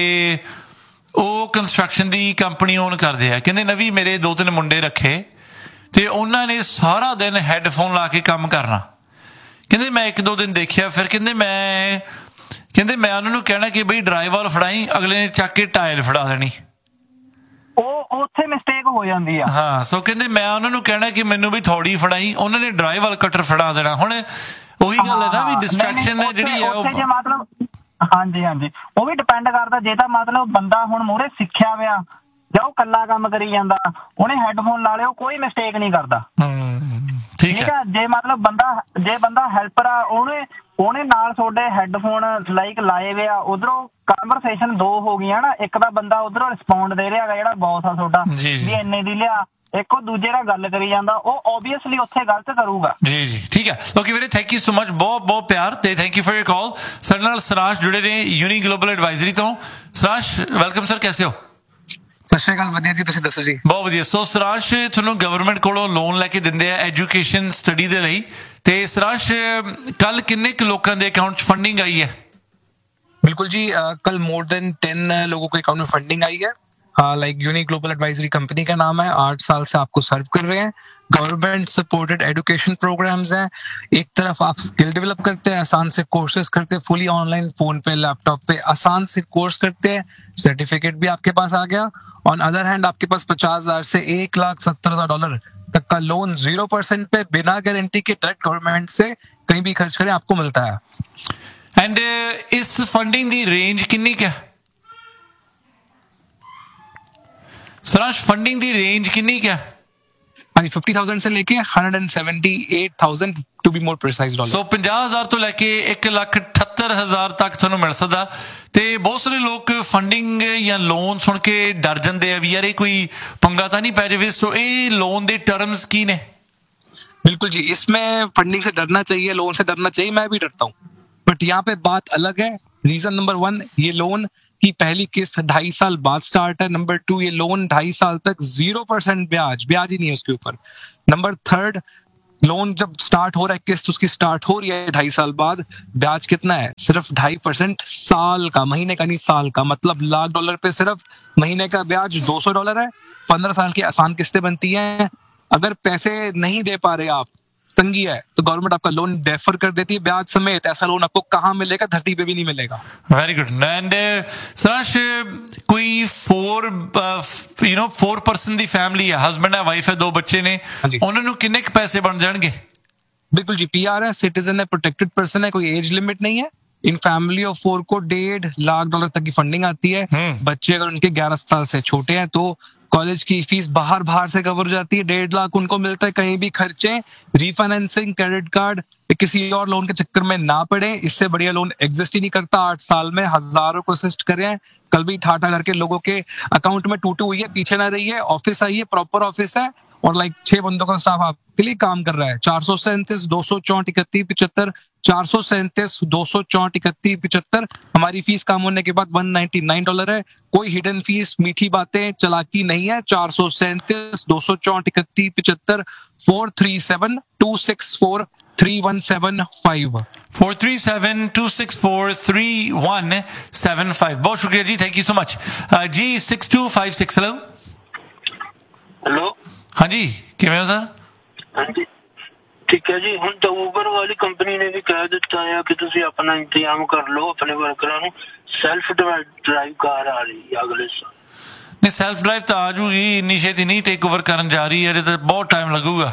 ਉਹ ਕੰਸਟਰਕਸ਼ਨ ਦੀ ਕੰਪਨੀ ਓਨ ਕਰਦੇ ਆ, ਕਹਿੰਦੇ ਨਵੀਂ ਮੇਰੇ 2-3 ਮੁੰਡੇ ਰੱਖੇ ਤੇ ਉਹਨਾਂ ਨੇ ਸਾਰਾ ਦਿਨ ਹੈੱਡਫੋਨ ਲਾ ਕੇ ਕੰਮ ਕਰਨਾ। ਕਹਿੰਦੇ ਮੈਂ 1-2 ਦਿਨ ਦੇਖਿਆ, ਫਿਰ ਕਹਿੰਦੇ ਮੈਂ ਉਹਨਾਂ ਨੂੰ ਕਹਿਣਾ ਕਿ ਬਈ ਡਰਾਈਵਰ ਫੜਾਈ, ਅਗਲੇ ਨੇ ਚੱਕ ਕੇ ਟਾਇਲ ਫੜਾ ਦੇਣੀ। ਉਹ ਉੱਥੇ ਮਿਸਟੇਕ ਹੋ ਜਾਂਦੀ ਆ। ਹਾਂ, ਸੋ ਕਹਿੰਦੇ ਮੈਂ ਉਹਨਾਂ ਨੂੰ ਕਹਿਣਾ ਕਿ ਮੈਨੂੰ ਵੀ ਥੋੜੀ ਫੜਾਈ, ਉਹਨਾਂ ਨੇ ਡਰਾਈਵਰ ਕਟਰ ਫੜਾ ਦੇਣਾ। ਹੁਣ ਉਹੀ ਗੱਲ ਹੈ ਨਾ ਵੀ ਡਿਸਟਰੈਕਸ਼ਨ ਹੈ ਜਿਹੜੀ ਹੈ ਉਹ ਮਤਲਬ ਹਾਂਜੀ ਉਹ ਵੀ ਡਿਪੈਂਡ ਕਰਦਾ। ਜੇ ਤਾਂ ਮਤਲਬ ਬੰਦਾ ਹੁਣ ਮੂਹਰੇ ਸਿੱਖਿਆ ਵਿਆ ਜਾਂ ਉਹ ਕੱਲਾ ਕੰਮ ਕਰੀ ਜਾਂਦਾ, ਉਹਨੇ ਹੈੱਡਫੋਨ ਲਾ ਲਿਓ, ਕੋਈ ਮਿਸਟੇਕ ਨਹੀਂ ਕਰਦਾ। ਠੀਕ ਆ। ਜੇ ਮਤਲਬ ਬੰਦਾ ਹੈਲਪਰ ਆ, ਉਹਨੇ ਨਾਲ ਤੁਹਾਡੇ ਹੈੱਡਫੋਨ ਲਾਈਕ ਲਾਏ ਵੇ ਆ, ਉਧਰੋਂ ਕਨਵਰਸੇਸ਼ਨ 2 ਹੋ ਗਈਆਂ ਨਾ, ਇੱਕ ਤਾਂ ਬੰਦਾ ਉਧਰੋਂ ਰਿਸਪੌਂਡ ਦੇ ਰਿਹਾ ਜਿਹੜਾ ਬੌਸ ਆ ਤੁਹਾਡਾ ਵੀ ਇੰਨੇ ਦੀ ਲਿਆ, ਇੱਕ ਉਹ ਦੂਜੇ ਨਾਲ ਗੱਲ ਕਰੀ ਜਾਂਦਾ, ਉਹ ਓਬਵੀਅਸਲੀ ਉੱਥੇ ਗਲਤ ਕਰੂਗਾ। ਜੀ ਠੀਕ ਹੈ। ਓਕੇ ਵੀਰੇ, ਥੈਂਕ ਯੂ ਸੋ ਮਚ, ਬਹੁਤ ਪਿਆਰ ਤੇ thank you for your call. ਸਾਡੇ ਨਾਲ ਸਰਾਸ਼ ਜੁੜੇ ਨੇ ਯੂਨੀ ਗਲੋਬਲ ਐਡਵਾਈਜ਼ਰੀ ਤੋਂ। ਸਰਾਸ਼ ਵੈਲਕਮ ਸਰ, ਕੈਸੇ ਹੋ? ਸਤਿ ਸ਼੍ਰੀ ਅਕਾਲ। ਵਧੀਆ ਜੀ, ਤੁਸੀਂ ਦੱਸੋ ਜੀ? ਬਹੁਤ ਵਧੀਆ। ਸੋ ਸਰਾਸ਼, ਤੁਹਾਨੂੰ ਗਵਰਨਮੈਂਟ ਕੋਲੋਂ ਲੋਨ ਲੈ ਕੇ ਦਿੰਦੇ ਆ ਐਜੂਕੇਸ਼ਨ ਸਟੱਡੀ ਦੇ ਲਈ, ਤੇ ਸਰਾਸ਼ ਕੱਲ ਕਿੰਨੇ ਕੁ ਲੋਕਾਂ ਦੇ ਅਕਾਊਂਟ 'ਚ ਫੰਡਿੰਗ ਆਈ ਹੈ? बिल्कुल जी, कल मोर देन 10 लोगों के अकाउंट में फंडिंग आई है। Like unique global advisory company का नाम है, 8 साल से आपको सर्व कर रहे हैं। गवर्नमेंट सपोर्टेड एजुकेशन प्रोग्राम्स हैं। एक तरफ आप स्किल डेवलप करते हैं, आसान से कोर्सेज करते हैं, फुली ऑनलाइन, फोन पे लैपटॉप पे आसान से कोर्स करते हैं, सर्टिफिकेट भी आपके पास आ गया। ऑन अदर हैंड आपके पास 50,000 से $1,70,000 तक का लोन 0% पे बिना गारंटी के डायरेक्ट गवर्नमेंट से कहीं भी खर्च करें आपको मिलता है। एंड इस फंडिंग दी रेंज कितनी क्या? सराश फंडिंग दी रेंज कितनी क्या? 50,000 से लेके 178,000 to be more precise dollar. सो 50,000 ਤੋਂ ਲੈ ਕੇ 1,78,000 ਤੱਕ ਤੁਹਾਨੂੰ ਮਿਲ ਸਕਦਾ। ਤੇ ਬਹੁਤ ਸਾਰੇ ਲੋਕ ਫੰਡਿੰਗ ਜਾਂ ਲੋਨ ਸੁਣ ਕੇ ਡਰ ਜਾਂਦੇ ਆ ਵੀ ਯਾਰ ਇਹ ਕੋਈ ਪੰਗਾ ਤਾਂ ਨਹੀਂ ਪੈ ਜਾਵੇ। ਸੋ ਇਹ ਲੋਨ ਦੇ ਟਰਮਸ ਕੀ ਨੇ? बिल्कुल जी, इसमें फंडिंग से डरना चाहिए, लोन से डरना चाहिए, मैं भी डरता हूँ। बट यहाँ पे बात अलग है। रीजन नंबर 1, ये लोन की पहली किस्त 2.5 साल बाद स्टार्ट है। नंबर 2, ये लोन 2.5 साल तक 0% ब्याज ही नहीं है उसके ऊपर। नंबर 3, लोन जब स्टार्ट हो रहा है, किस्त उसकी स्टार्ट हो रही है 2.5 साल बाद, ब्याज कितना है? सिर्फ 2.5% साल का, महीने का नहीं साल का। मतलब $1,00,000 पे सिर्फ महीने का ब्याज $200 है। 15 साल की आसान किस्तें बनती हैं। अगर पैसे नहीं दे पा रहे आप, तंगी है, तो गवर्नमेंट आपका लोन डेफर कर देती है ब्याज समेत। ऐसा लोन आपको कहाँ मिलेगा? धरती पे भी नहीं मिलेगा। Very good. एंड सराश, कोई 4 पर्सन दी फैमिली है, हस्बैंड है, वाइफ है, 2 बच्चे ने, उन्होंने किन्ने क पैसे बन जाएंगे? बिल्कुल जी, PR है, सिटीजन है, प्रोटेक्टेड पर्सन है, कोई एज लिमिट नहीं है। इन फैमिली ऑफ 4 को $1.5 लाख तक की फंडिंग आती है। बच्चे अगर उनके 11 साल से छोटे हैं तो कॉलेज की फीस बाहर से कवर हो जाती है। 1.5 लाख उनको मिलता है। कहीं भी खर्चे, रीफाइनेंसिंग, क्रेडिट कार्ड, किसी और लोन के चक्कर में ना पड़े। इससे बढ़िया लोन एग्जिस्ट ही नहीं करता। 8 साल में हजारों को असिस्ट करे हैं। कल भी ठाठा करके लोगों के अकाउंट में टूटू हुई है, पीछे ना रही है। ऑफिस आई है, प्रॉपर ऑफिस है, और 6 बंदों का स्टाफ आपके लिए काम कर रहा है। 437 264 31 75, 437 264 31 75। हमारी फीस काम होने के बाद $199 है। कोई हिडन फीस, मीठी बातें, चालाकी नहीं है। 437 264 31 75, 437 264 3175, 437 264 3175। बहुत शुक्रिया जी, thank you so much ji. 6256, hello. Hello, हाँ जी, किवें हो सर? हाँ जी ठीक है जी। ਹੁਣ ਤਾਂ ਊਬਰ ਵਾਲੀ ਕੰਪਨੀ ਨੇ ਵੀ ਕਹਿ ਦਿੱਤਾ ਹੈ ਕਿ ਤੁਸੀਂ ਆਪਣਾ ਇੰਤਜ਼ਾਮ ਕਰ ਲਓ, ਆਪਣੇ ਵਰਕਰਾਂ ਨੂੰ। ਸੈਲਫ ਡਰਾਈਵ ਕਾਰ ਆ ਰਹੀ ਹੈ ਅਗਲੇ ਸਾਲ। ਨਹੀਂ, ਸੈਲਫ ਡਰਾਈਵ ਤਾਂ ਆ ਜੂਗੀ, ਇੰਨੀ ਛੇਤੀ ਨਹੀਂ ਟੇਕ ਓਵਰ ਕਰਨ ਜਾ ਰਹੀ ਹੈ, ਤੇ ਬਹੁਤ ਟਾਈਮ ਲੱਗੂਗਾ।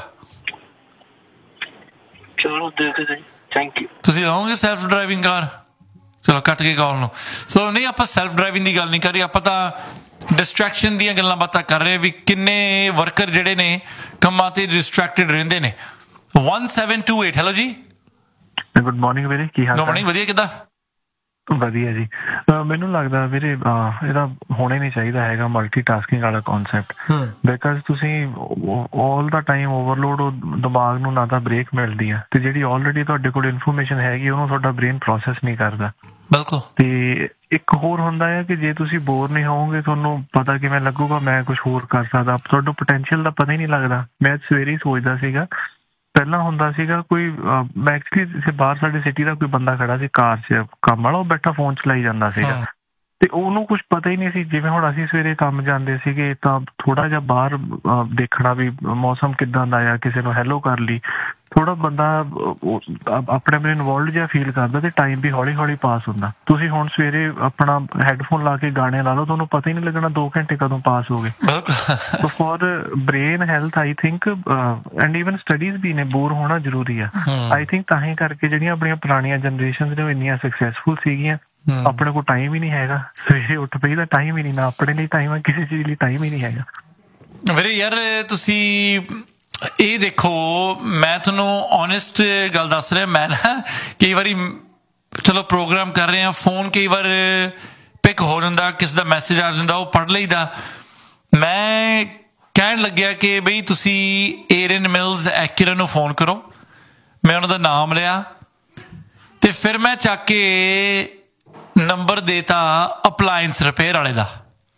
ਚਲੋ ਦੇਖਦੇ ਹਾਂ। Thank you. ਤੁਸੀਂ ਲਓਗੇ ਸੈਲਫ ਡਰਾਈਵਿੰਗ ਕਾਰ? ਚਲੋ ਕੱਟ ਕੇ ਕਾਲ ਨੂੰ। ਸੋ ਨਹੀਂ, ਆਪਾਂ ਸੈਲਫ ਡਰਾਈਵਿੰਗ ਦੀ ਗੱਲ ਨਹੀਂ ਕਰ ਰਹੇ, ਆਪਾਂ ਤਾਂ ਡਿਸਟਰੈਕਸ਼ਨ ਦੀਆਂ ਗੱਲਾਂ ਬਾਤਾਂ ਕਰ ਰਹੇ ਵੀ ਕਿੰਨੇ ਵਰਕਰ ਜਿਹੜੇ ਨੇ ਕੰਮਾਂ ਤੇ ਡਿਸਟਰੈਕਟਡ ਰਹਿੰਦੇ ਨੇ। 1728, ਹੈਲੋ ਜੀ। ਗੁੱਡ ਮਾਰਨਿੰਗ ਵੀਰੇ, ਕੀ ਹਾਲ? ਗੁੱਡ ਮਾਰਨਿੰਗ, ਵਧੀਆ, ਕਿੱਦਾਂ? ਵਧੀਆ ਜੀ। ਮੈਨੂੰ ਲੱਗਦਾ ਵੀਰੇ ਇਹਦਾ ਹੋਣਾ ਹੀ ਨਹੀਂ ਚਾਹੀਦਾ ਹੈਗਾ ਮਲਟੀਟਾਸਕਿੰਗ ਵਾਲਾ ਕਨਸੈਪਟ। ਬਿਕਾਜ਼ ਤੁਸੀਂ ਆਲ ਦਾ ਟਾਈਮ ਓਵਰਲੋਡ, ਦਿਮਾਗ ਨੂੰ ਨਾ ਤਾਂ ਬ੍ਰੇਕ ਮਿਲਦੀ ਆ, ਤੇ ਜਿਹੜੀ ਆਲਰੇਡੀ ਤੁਹਾਡੇ ਕੋਲ ਇਨਫੋਰਮੇਸ਼ਨ ਹੈਗੀ ਉਹਨੂੰ ਤੁਹਾਡਾ ਬ੍ਰੇਨ ਪ੍ਰੋਸੈਸ ਨਹੀਂ ਕਰਦਾ। ਬਿਲਕੁਲ। ਤੇ ਇੱਕ ਹੋਰ ਹੁੰਦਾ ਹੈ ਕਿ ਜੇ ਤੁਸੀਂ ਬੋਰ ਨਹੀਂ ਹੋਵੋਗੇ, ਤੁਹਾਨੂੰ ਪਤਾ ਕਿਵੇਂ ਲੱਗੂਗਾ ਮੈਂ ਕੁਝ ਹੋਰ ਕਰ ਸਕਦਾ। ਤੁਹਾਨੂੰ ਪੋਟੈਂਸ਼ੀਅਲ ਦਾ ਪਤਾ ਹੀ ਨਹੀਂ ਲੱਗਦਾ। ਮੈਂ ਸਵੇਰੇ ਹੀ ਸੋਚਦਾ ਸੀਗਾ, ਪਹਿਲਾਂ ਹੁੰਦਾ ਸੀਗਾ ਕੋਈ, ਮੈਂ ਐਕਚੁਅਲੀ ਬਾਹਰ ਸਾਡੇ ਸਿਟੀ ਦਾ ਕੋਈ ਬੰਦਾ ਖੜਾ ਸੀ ਕਾਰ 'ਚ ਕੰਮ ਵਾਲਾ, ਉਹ ਬੈਠਾ ਫੋਨ ਚਲਾਈ ਜਾਂਦਾ ਸੀਗਾ, ਤੇ ਉਹਨੂੰ ਕੁਝ ਪਤਾ ਹੀ ਨਹੀਂ ਸੀ। ਜਿਵੇਂ ਹੁਣ ਅਸੀਂ ਸਵੇਰੇ ਕੰਮ ਜਾਂਦੇ ਸੀਗੇ ਤਾਂ ਥੋੜਾ ਜਿਹਾ ਬਾਹਰ ਦੇਖਣਾ ਵੀ ਮੌਸਮ ਕਿੱਦਾਂ ਦਾ ਆ, ਕਿਸੇ ਨੂੰ ਹੈਲੋ ਕਰ ਲਈ, ਥੋੜਾ ਬੰਦਾ ਆਪਣੇ ਆਪਣੇ ਇਨਵੋਲਵਡ ਜਿਹਾ ਫੀਲ ਕਰਦਾ, ਤੇ ਟਾਈਮ ਵੀ ਹੌਲੀ ਹੌਲੀ ਪਾਸ ਹੁੰਦਾ। ਤੁਸੀਂ ਹੁਣ ਸਵੇਰੇ ਆਪਣਾ ਹੈਡਫੋਨ ਲਾ ਕੇ ਗਾਣੇ ਲਾ ਲਓ, ਤੁਹਾਨੂੰ ਪਤਾ ਹੀ ਨਹੀਂ ਲੱਗਣਾ 2 ਘੰਟੇ ਕਦੋਂ ਪਾਸ ਹੋ ਗਏ। ਸੋ for brain health I think and even studies ਵੀ ਨੇ, ਬੋਰ ਹੋਣਾ ਜ਼ਰੂਰੀ ਆ। ਆਈ ਥਿੰਕ ਤਾਂ ਹੀ ਕਰਕੇ ਜਿਹੜੀਆਂ ਆਪਣੀਆਂ ਪੁਰਾਣੀਆਂ ਜਨਰੇਸ਼ਨ ਨੇ ਉਹ ਇੰਨੀਆਂ ਸਕਸੈਸਫੁਲ ਸੀਗੀਆਂ। ਆਪਣੇ ਕੋਲ ਟਾਈਮ ਹੀ ਨਹੀਂ ਹੈਗਾ, ਸਵੇਰੇ ਉੱਠ ਪਈ ਦਾ ਟਾਈਮ ਹੀ ਨਹੀਂ, ਨਾ ਆਪਣੇ ਲਈ ਟਾਈਮ ਹੈ, ਕਿਸੇ ਚੀਜ਼ ਲਈ ਟਾਈਮ ਹੀ ਨਹੀਂ ਹੈਗਾ। ਵੀਰੇ ਯਾਰ, ਤੁਸੀਂ ਇਹ ਦੇਖੋ, ਮੈਂ ਤੁਹਾਨੂੰ ਓਨੈਸਟ ਗੱਲ ਦੱਸ ਰਿਹਾ। ਮੈਂ ਨਾ ਕਈ ਵਾਰੀ ਚਲੋ ਪ੍ਰੋਗਰਾਮ ਕਰ ਰਹੇ ਹਾਂ, ਫੋਨ ਕਈ ਵਾਰ ਪਿਕ ਹੋ ਜਾਂਦਾ, ਕਿਸ ਦਾ ਮੈਸੇਜ ਆ ਜਾਂਦਾ, ਉਹ ਪੜ੍ਹ ਲਈਦਾ। ਮੈਂ ਕਹਿਣ ਲੱਗਿਆ ਕਿ ਬਈ ਤੁਸੀਂ ਏਰਨ ਮਿਲਸ ਐਕਿਰਾ ਨੂੰ ਫੋਨ ਕਰੋ। ਮੈਂ ਉਹਨਾਂ ਦਾ ਨਾਮ ਲਿਆ ਤੇ ਫਿਰ ਮੈਂ ਚੱਕ ਕੇ ਨੰਬਰ ਦੇਤਾ ਅਪਲਾਇੰਸ ਰਿਪੇਅਰ ਵਾਲੇ ਦਾ।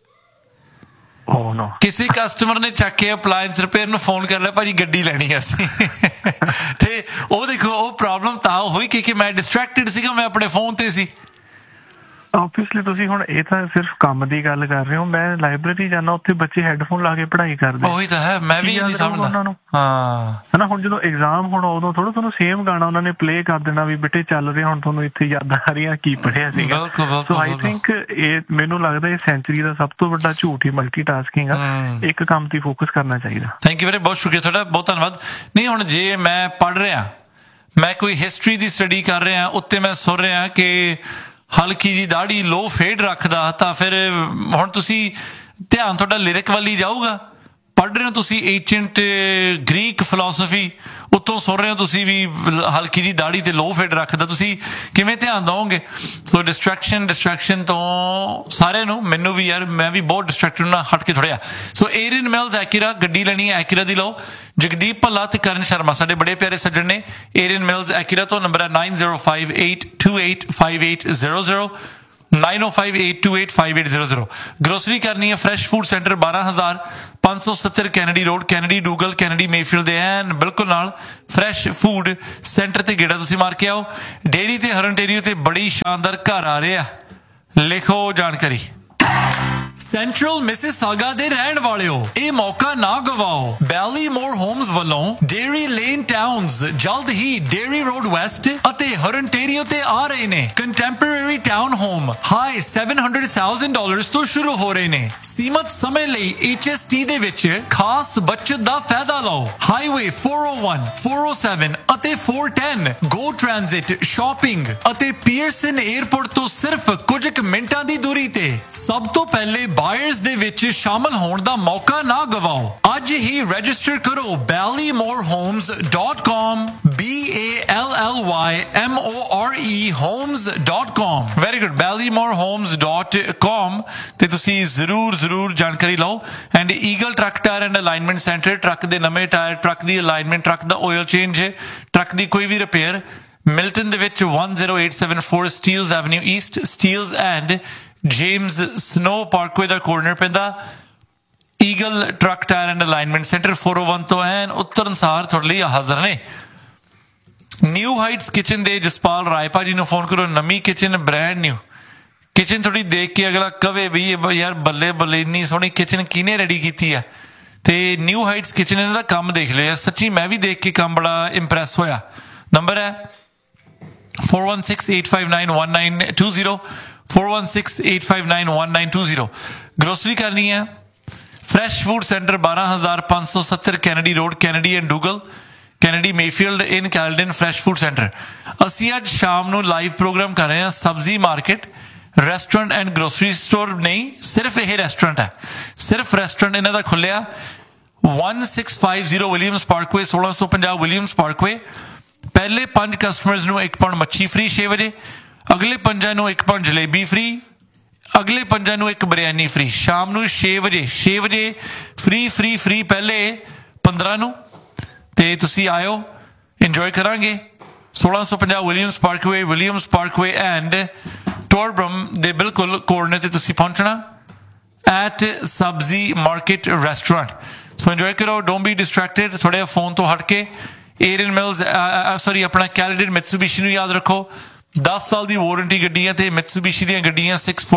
ਕਿਸੇ ਕਸਟਮਰ ਨੇ ਚੱਕ ਕੇ ਅਪਲਾਇੰਸ ਰਿਪੇਅਰ ਨੂੰ ਫੋਨ ਕਰ ਲਿਆ, ਭਾਜੀ ਗੱਡੀ ਲੈਣੀ ਅਸੀਂ। ਤੇ ਉਹ ਦੇਖੋ, ਉਹ ਪ੍ਰੋਬਲਮ ਤਾਂ ਹੋਈ ਕਿ ਮੈਂ ਡਿਸਟਰੈਕਟਡ ਸੀਗਾ, ਮੈਂ ਆਪਣੇ ਫੋਨ ਤੇ ਸੀ। ਆਬਵੀਅਸਲੀ ਤੁਸੀਂ ਹੁਣ ਇਹ ਤਾਂ ਸਿਰਫ ਕੰਮ ਦੀ ਗੱਲ ਕਰ ਰਹੇ ਹੋ। ਮੈਂ ਲਾਇਬ੍ਰੇਰੀ ਜਾਣਾ, ਉੱਥੇ ਬੱਚੇ ਹੈਡਫੋਨ ਲਾ ਕੇ ਪੜ੍ਹਾਈ ਕਰਦੇ। ਉਹੀ ਤਾਂ ਹੈ, ਮੈਂ ਵੀ ਨਹੀਂ ਸਮਝਦਾ ਉਹਨਾਂ ਨੂੰ। ਹਾਂ, ਹਨਾ, ਹੁਣ ਜਦੋਂ ਐਗਜ਼ਾਮ ਹੋਣਾ ਉਦੋਂ ਥੋੜਾ ਤੁਹਾਨੂੰ ਸੇਮ ਗਾਣਾ ਉਹਨਾਂ ਨੇ ਪਲੇ ਕਰ ਦੇਣਾ ਵੀ ਬੇਟੇ ਚੱਲ ਰਿਹਾ, ਹੁਣ ਤੁਹਾਨੂੰ ਇੱਥੇ ਯਾਦਾਂ ਆ ਰਹੀਆਂ ਕੀ ਪੜ੍ਹਿਆ ਸੀਗਾ। ਸੋ ਆਈ ਥਿੰਕ ਇਹ ਮੈਨੂੰ ਲੱਗਦਾ ਇਹ ਸੈਂਚੁਰੀ ਦਾ ਸਭ ਤੋਂ ਵੱਡਾ ਝੂਠ ਹੀ ਮਲਟੀਟਾਸਕਿੰਗ ਆ। ਇੱਕ ਕੰਮ ਤੇ ਫੋਕਸ ਕਰਨਾ ਚਾਹੀਦਾ। ਥੈਂਕ ਯੂ ਵੀਰੇ, ਬਹੁਤ ਸ਼ੁਕਰੀਆ ਤੁਹਾਡਾ, ਬਹੁਤ ਧੰਨਵਾਦ। ਨਹੀਂ, ਹੁਣ ਜੇ ਮੈਂ ਪੜ੍ਹ ਰਿਹਾ, ਮੈਂ ਕੋਈ ਹਿਸਟਰੀ ਦੀ ਸਟੱਡੀ ਕਰ ਰਿਹਾ, ਉੱਤੇ ਮੈਂ ਸੁਣ ਰਿਹਾ ਕਿ ਹਲਕੀ ਜੀ ਦਾੜੀ ਲੋ ਫੇਡ ਰੱਖਦਾ, ਤਾਂ ਫਿਰ ਹੁਣ ਤੁਸੀਂ ਧਿਆਨ ਤੁਹਾਡਾ ਲਿਰਿਕ ਵੱਲ ਹੀ ਜਾਊਗਾ। ਪੜ੍ਹ ਰਹੇ ਹੋ ਤੁਸੀਂ ਏਂਸ਼ੀਐਂਟ ਗ੍ਰੀਕ ਫਿਲਾਸਫੀ, ਉੱਤੋਂ ਸੁਣ ਰਹੇ ਹੋ ਤੁਸੀਂ ਵੀ ਹਲਕੀ ਜਿਹੀ ਦਾੜੀ ਤੇ ਲੋ ਫੇਡ ਰੱਖਦਾ, ਤੁਸੀਂ ਕਿਵੇਂ ਧਿਆਨ ਦਿਓਗੇ? ਸੋ ਡਿਸਟਰੈਕਸ਼ਨ ਤੋਂ ਸਾਰਿਆਂ ਨੂੰ, ਮੈਨੂੰ ਵੀ ਯਾਰ, ਮੈਂ ਵੀ ਬਹੁਤ ਡਿਸਟਰੈਕਟਡ ਨਾਲ ਹਟ ਕੇ ਥੋੜ੍ਹਾ। ਸੋ ਏਰੀਅਨ ਮਿਲਸ ਐਕੀਰਾ ਗੱਡੀ ਲੈਣੀ ਹੈ, ਐਕੀਰਾ ਦੀ ਲਓ। ਜਗਦੀਪ ਭੱਲਾ ਤੇ ਕਰਨ ਸ਼ਰਮਾ ਸਾਡੇ ਬੜੇ ਪਿਆਰੇ ਸੱਜਣ ਨੇ ਏਰੀਅਨ ਮਿਲਸ ਐਕੀਰਾ ਤੋਂ। ਨੰਬਰ ਹੈ 9058285800 9058285800। ਗਰੋਸਰੀ ਕਰਨੀ ਹੈ fresh food centre 12570 Kennedy road, Kennedy ਡੂਗਲ, Kennedy Mayfield ਦੇ ਐਨ ਬਿਲਕੁਲ ਨਾਲ ਫਰੈਸ਼ ਫੂਡ ਸੈਂਟਰ ਤੇ ਗੇੜਾ ਤੁਸੀਂ ਮਾਰ ਕੇ ਆਓ। ਡੇਅਰੀ ਤੇ ਹਰਨਟੇਰੀਓ ਤੇ ਬੜੀ ਸ਼ਾਨਦਾਰ ਘਰ ਆ ਰਹੇ ਆ, ਲਿਖੋ ਜਾਣਕਾਰੀ। ਸੈਂਟਰਲ ਮਿਸਿਸਾਗਾ ਦੇ ਰਹਿਣ ਵਾਲਿਓ, ਇਹ ਮੌਕਾ ਨਾ ਗਵਾਓ। ਬੈਲੀਮੋਰ ਹੋਮਸ ਵੱਲੋਂ ਡੇਅਰੀ ਲੇਨ ਟਾਊਨਸ ਜਲਦ ਹੀ ਡੇਅਰੀ ਰੋਡ ਵੈਸਟ ਅਤੇ ਹਰਨਟੇਰੀਓ ਤੇ ਆ ਰਹੇ ਨੇ। ਕੰਟੈਂਪਰੇਰੀ ਟਾਊਨ ਹੋਮ ਹਾਈ $700,000 ਤੋਂ ਸ਼ੁਰੂ ਹੋ ਰਹੇ ਨੇ। ਸੀਮਤ ਸਮੇਂ ਲਈ HST ਦੇ ਵਿੱਚ ਖਾਸ ਬਚਤ ਦਾ ਫਾਇਦਾ ਲਓ। ਹਾਈਵੇ 401, 407 ਅਤੇ 410 ਗੋ ਟ੍ਰਾਂਜ਼ਿਟ, ਸ਼ਾਪਿੰਗ ਅਤੇ ਪੀਅਰਸਨ 에ਅਰਪੋਰਟ ਤੋਂ ਸਿਰਫ ਕੁਝ ਕੁ ਮਿੰਟਾਂ ਦੀ ਦੂਰੀ ਤੇ। ਸਭ ਤੋਂ ਪਹਿਲੇ ਬਾਇਰਸ ਦੇ ਵਿੱਚ ਸ਼ਾਮਲ ਹੋਣ ਦਾ ਮੌਕਾ ਨਾ ਗਵਾਓ। ਅੱਜ ਹੀ ਰਜਿਸਟਰ ਕਰੋ ballymorhomes.com, BALLYMORE homes.com। Very good, ballymorhomes.com ਤੇ ਤੁਸੀਂ ਜ਼ਰੂਰ ਜਾਣਕਾਰੀ ਲਓ। And eagle truck tyre and alignment centre, truck ਦੇ ਨਵੇਂ ਟਾਇਰ, ਟਰੱਕ ਦੀ ਅਲਾਈਨਮੈਂਟ, ਟਰੱਕ ਦਾ ਆਇਲ ਚੇਂਜ, ਟਰੱਕ ਦੀ ਕੋਈ ਵੀ ਰਿਪੇਅਰ। ਮਿਲਟਨ ਦੇ ਵਿੱਚ 10874 Steeles avenue East, Steeles and James snow Parkway the corner ਪੈਂਦਾ। Eagle truck tyre and alignment centre 401 ਤੋਂ ਐਨ ਉੱਤਰ ਅਨਸਾਰ ਤੁਹਾਡੇ ਲਈ ਹਾਜ਼ਰ ਨੇ। ਨਿਊ ਹਾਈਟਸ ਕਿਚਨ ਦੇ ਜਸਪਾਲ ਰਾਏ ਭਾਜੀ ਨੂੰ ਫੋਨ ਕਰੋ। ਨਵੀਂ ਕਿਚਨ, ਬ੍ਰੈਂਡ ਨਿਊ ਕਿਚਨ, ਥੋੜੀ ਦੇਖ ਕੇ ਅਗਲਾ ਕਵੇ ਵੀ ਯਾਰ ਬੱਲੇ ਬੱਲੇ ਇੰਨੀ ਸੋਹਣੀ ਕਿਚਨ ਕਿਹਨੇ ਰੈਡੀ ਕੀਤੀ ਆ। ਤੇ ਨਿਊ ਹਾਈਟਸ ਕਿਚਨ, ਇਹਨਾਂ ਦਾ ਕੰਮ ਦੇਖ ਲਿਓ ਯਾਰ, ਸੱਚੀ ਮੈਂ ਵੀ ਦੇਖ ਕੇ ਕੰਮ ਬੜਾ ਇੰਪ੍ਰੈਸ ਹੋਇਆ। ਨੰਬਰ ਹੈ 4168591920, 4168591920। ਗਰੋਸਰੀ ਕਰਨੀ ਹੈ fresh food centre 12570 Kennedy road, Kennedy and ਡੂਗਲ, Kennedy Mayfield in Caledon. Fresh food centre. ਅਸੀਂ ਅੱਜ ਸ਼ਾਮ ਨੂੰ ਲਾਈਵ ਪ੍ਰੋਗਰਾਮ ਕਰ ਰਹੇ ਹਾਂ ਸਬਜ਼ੀ market, restaurant and grocery store ਨਹੀਂ, ਸਿਰਫ ਇਹ ਰੈਸਟੋਰੈਂਟ ਹੈ, ਸਿਰਫ ਰੈਸਟੋਰੈਂਟ ਇਹਨਾਂ ਦਾ ਖੁੱਲਿਆ 1650 ਵਿਲੀਅਮਸ ਪਾਰਕਵੇ, 1650 ਵਿਲੀਅਮਸ ਪਾਰਕਵੇ। ਪਹਿਲੇ 5 ਕਸਟਮਰਸ ਨੂੰ 1 ਪਾਉਂਡ ਮੱਛੀ ਫ੍ਰੀ 6 ਵਜੇ, ਅਗਲੇ 5 ਨੂੰ 1 ਪਾਉਂਡ ਜਲੇਬੀ ਫ੍ਰੀ, ਅਗਲੇ 5 ਨੂੰ 1 ਬਿਰਿਆਨੀ ਫ੍ਰੀ। ਸ਼ਾਮ ਨੂੰ 6 ਵਜੇ ਫ੍ਰੀ ਪਹਿਲੇ 15 ਨੂੰ। ਤੇ ਤੁਸੀਂ ਆਇਓ, ਇੰਜੋਏ ਕਰਾਂਗੇ। 1650 ਵਿਲੀਅਮਸ ਪਾਰਕਵੇ ਐਂਡ ਟੋਰਬਰਮ ਦੇ ਬਿਲਕੁਲ ਕੋਰਨਰ ਤੇ ਤੁਸੀਂ ਪਹੁੰਚਣਾ ਐਟ ਸਬਜ਼ੀ ਮਾਰਕੀਟ ਰੈਸਟੋਰੈਂਟ। ਸੋ ਇੰਜੋਏ ਕਰੋ, ਡੋਂਟ ਬੀ ਡਿਸਟਰੈਕਟਡ। ਥੋੜ੍ਹਾ ਫੋਨ ਤੋਂ ਹਟ ਕੇ ਏਰੀਅਨ ਮਿਲਸ ਆਪਣਾ ਕੈਲਡਨ ਮਿਤਸੂਬੀਸ਼ੀ ਨੂੰ ਯਾਦ ਰੱਖੋ। 10 ਸਾਲ ਦੀ ਵਾਰੰਟੀ ਗੱਡੀਆਂ ਤੇ ਮਿਤਸੂਬੀਸ਼ੀ ਦੀਆਂ ਗੱਡੀਆਂ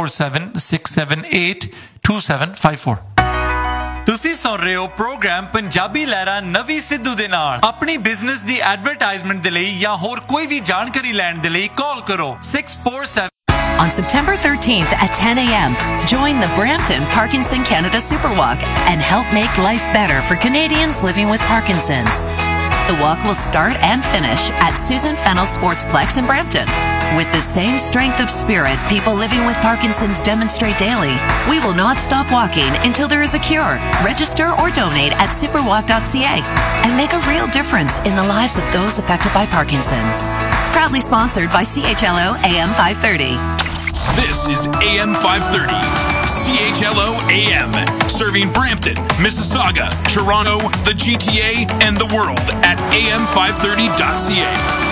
6476782754। ਤੁਸੀਂ ਸੁਣ ਰਹੇ ਹੋ ਪ੍ਰੋਗਰਾਮ ਪੰਜਾਬੀ ਲਹਿਰਾ ਨਵੀਂ ਸਿੱਧੂ ਦੇ ਨਾਲ। ਆਪਣੀ ਬਿਜ਼ਨਸ ਦੀ ਐਡਵਰਟਾਈਜ਼ਮੈਂਟ ਦੇ ਲਈ ਜਾਂ ਹੋਰ ਕੋਈ ਵੀ ਜਾਣਕਾਰੀ ਲੈਣ ਦੇ ਲਈ ਕਾਲ ਕਰੋ 647। On September 13th at 10 a.m., join the Brampton Parkinson Canada Superwalk and help make life better for Canadians living with Parkinson's. The walk will start and finish at Susan Fennell Sportsplex in Brampton. With the same strength of spirit people living with Parkinson's demonstrate daily, we will not stop walking until there is a cure. Register or donate at superwalk.ca and make a real difference in the lives of those affected by Parkinson's. Proudly sponsored by CHLO AM 530. This is AM 530, CHLO AM, serving Brampton, Mississauga, Toronto, the GTA, and the world at am530.ca.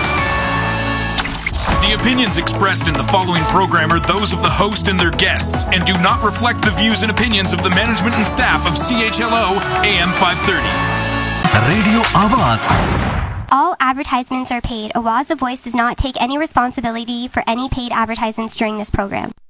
The opinions expressed in the following program are those of the host and their guests and do not reflect the views and opinions of the management and staff of CHLO AM 530. Radio Awaaz. All advertisements are paid. Awaz The Voice does not take any responsibility for any paid advertisements during this program.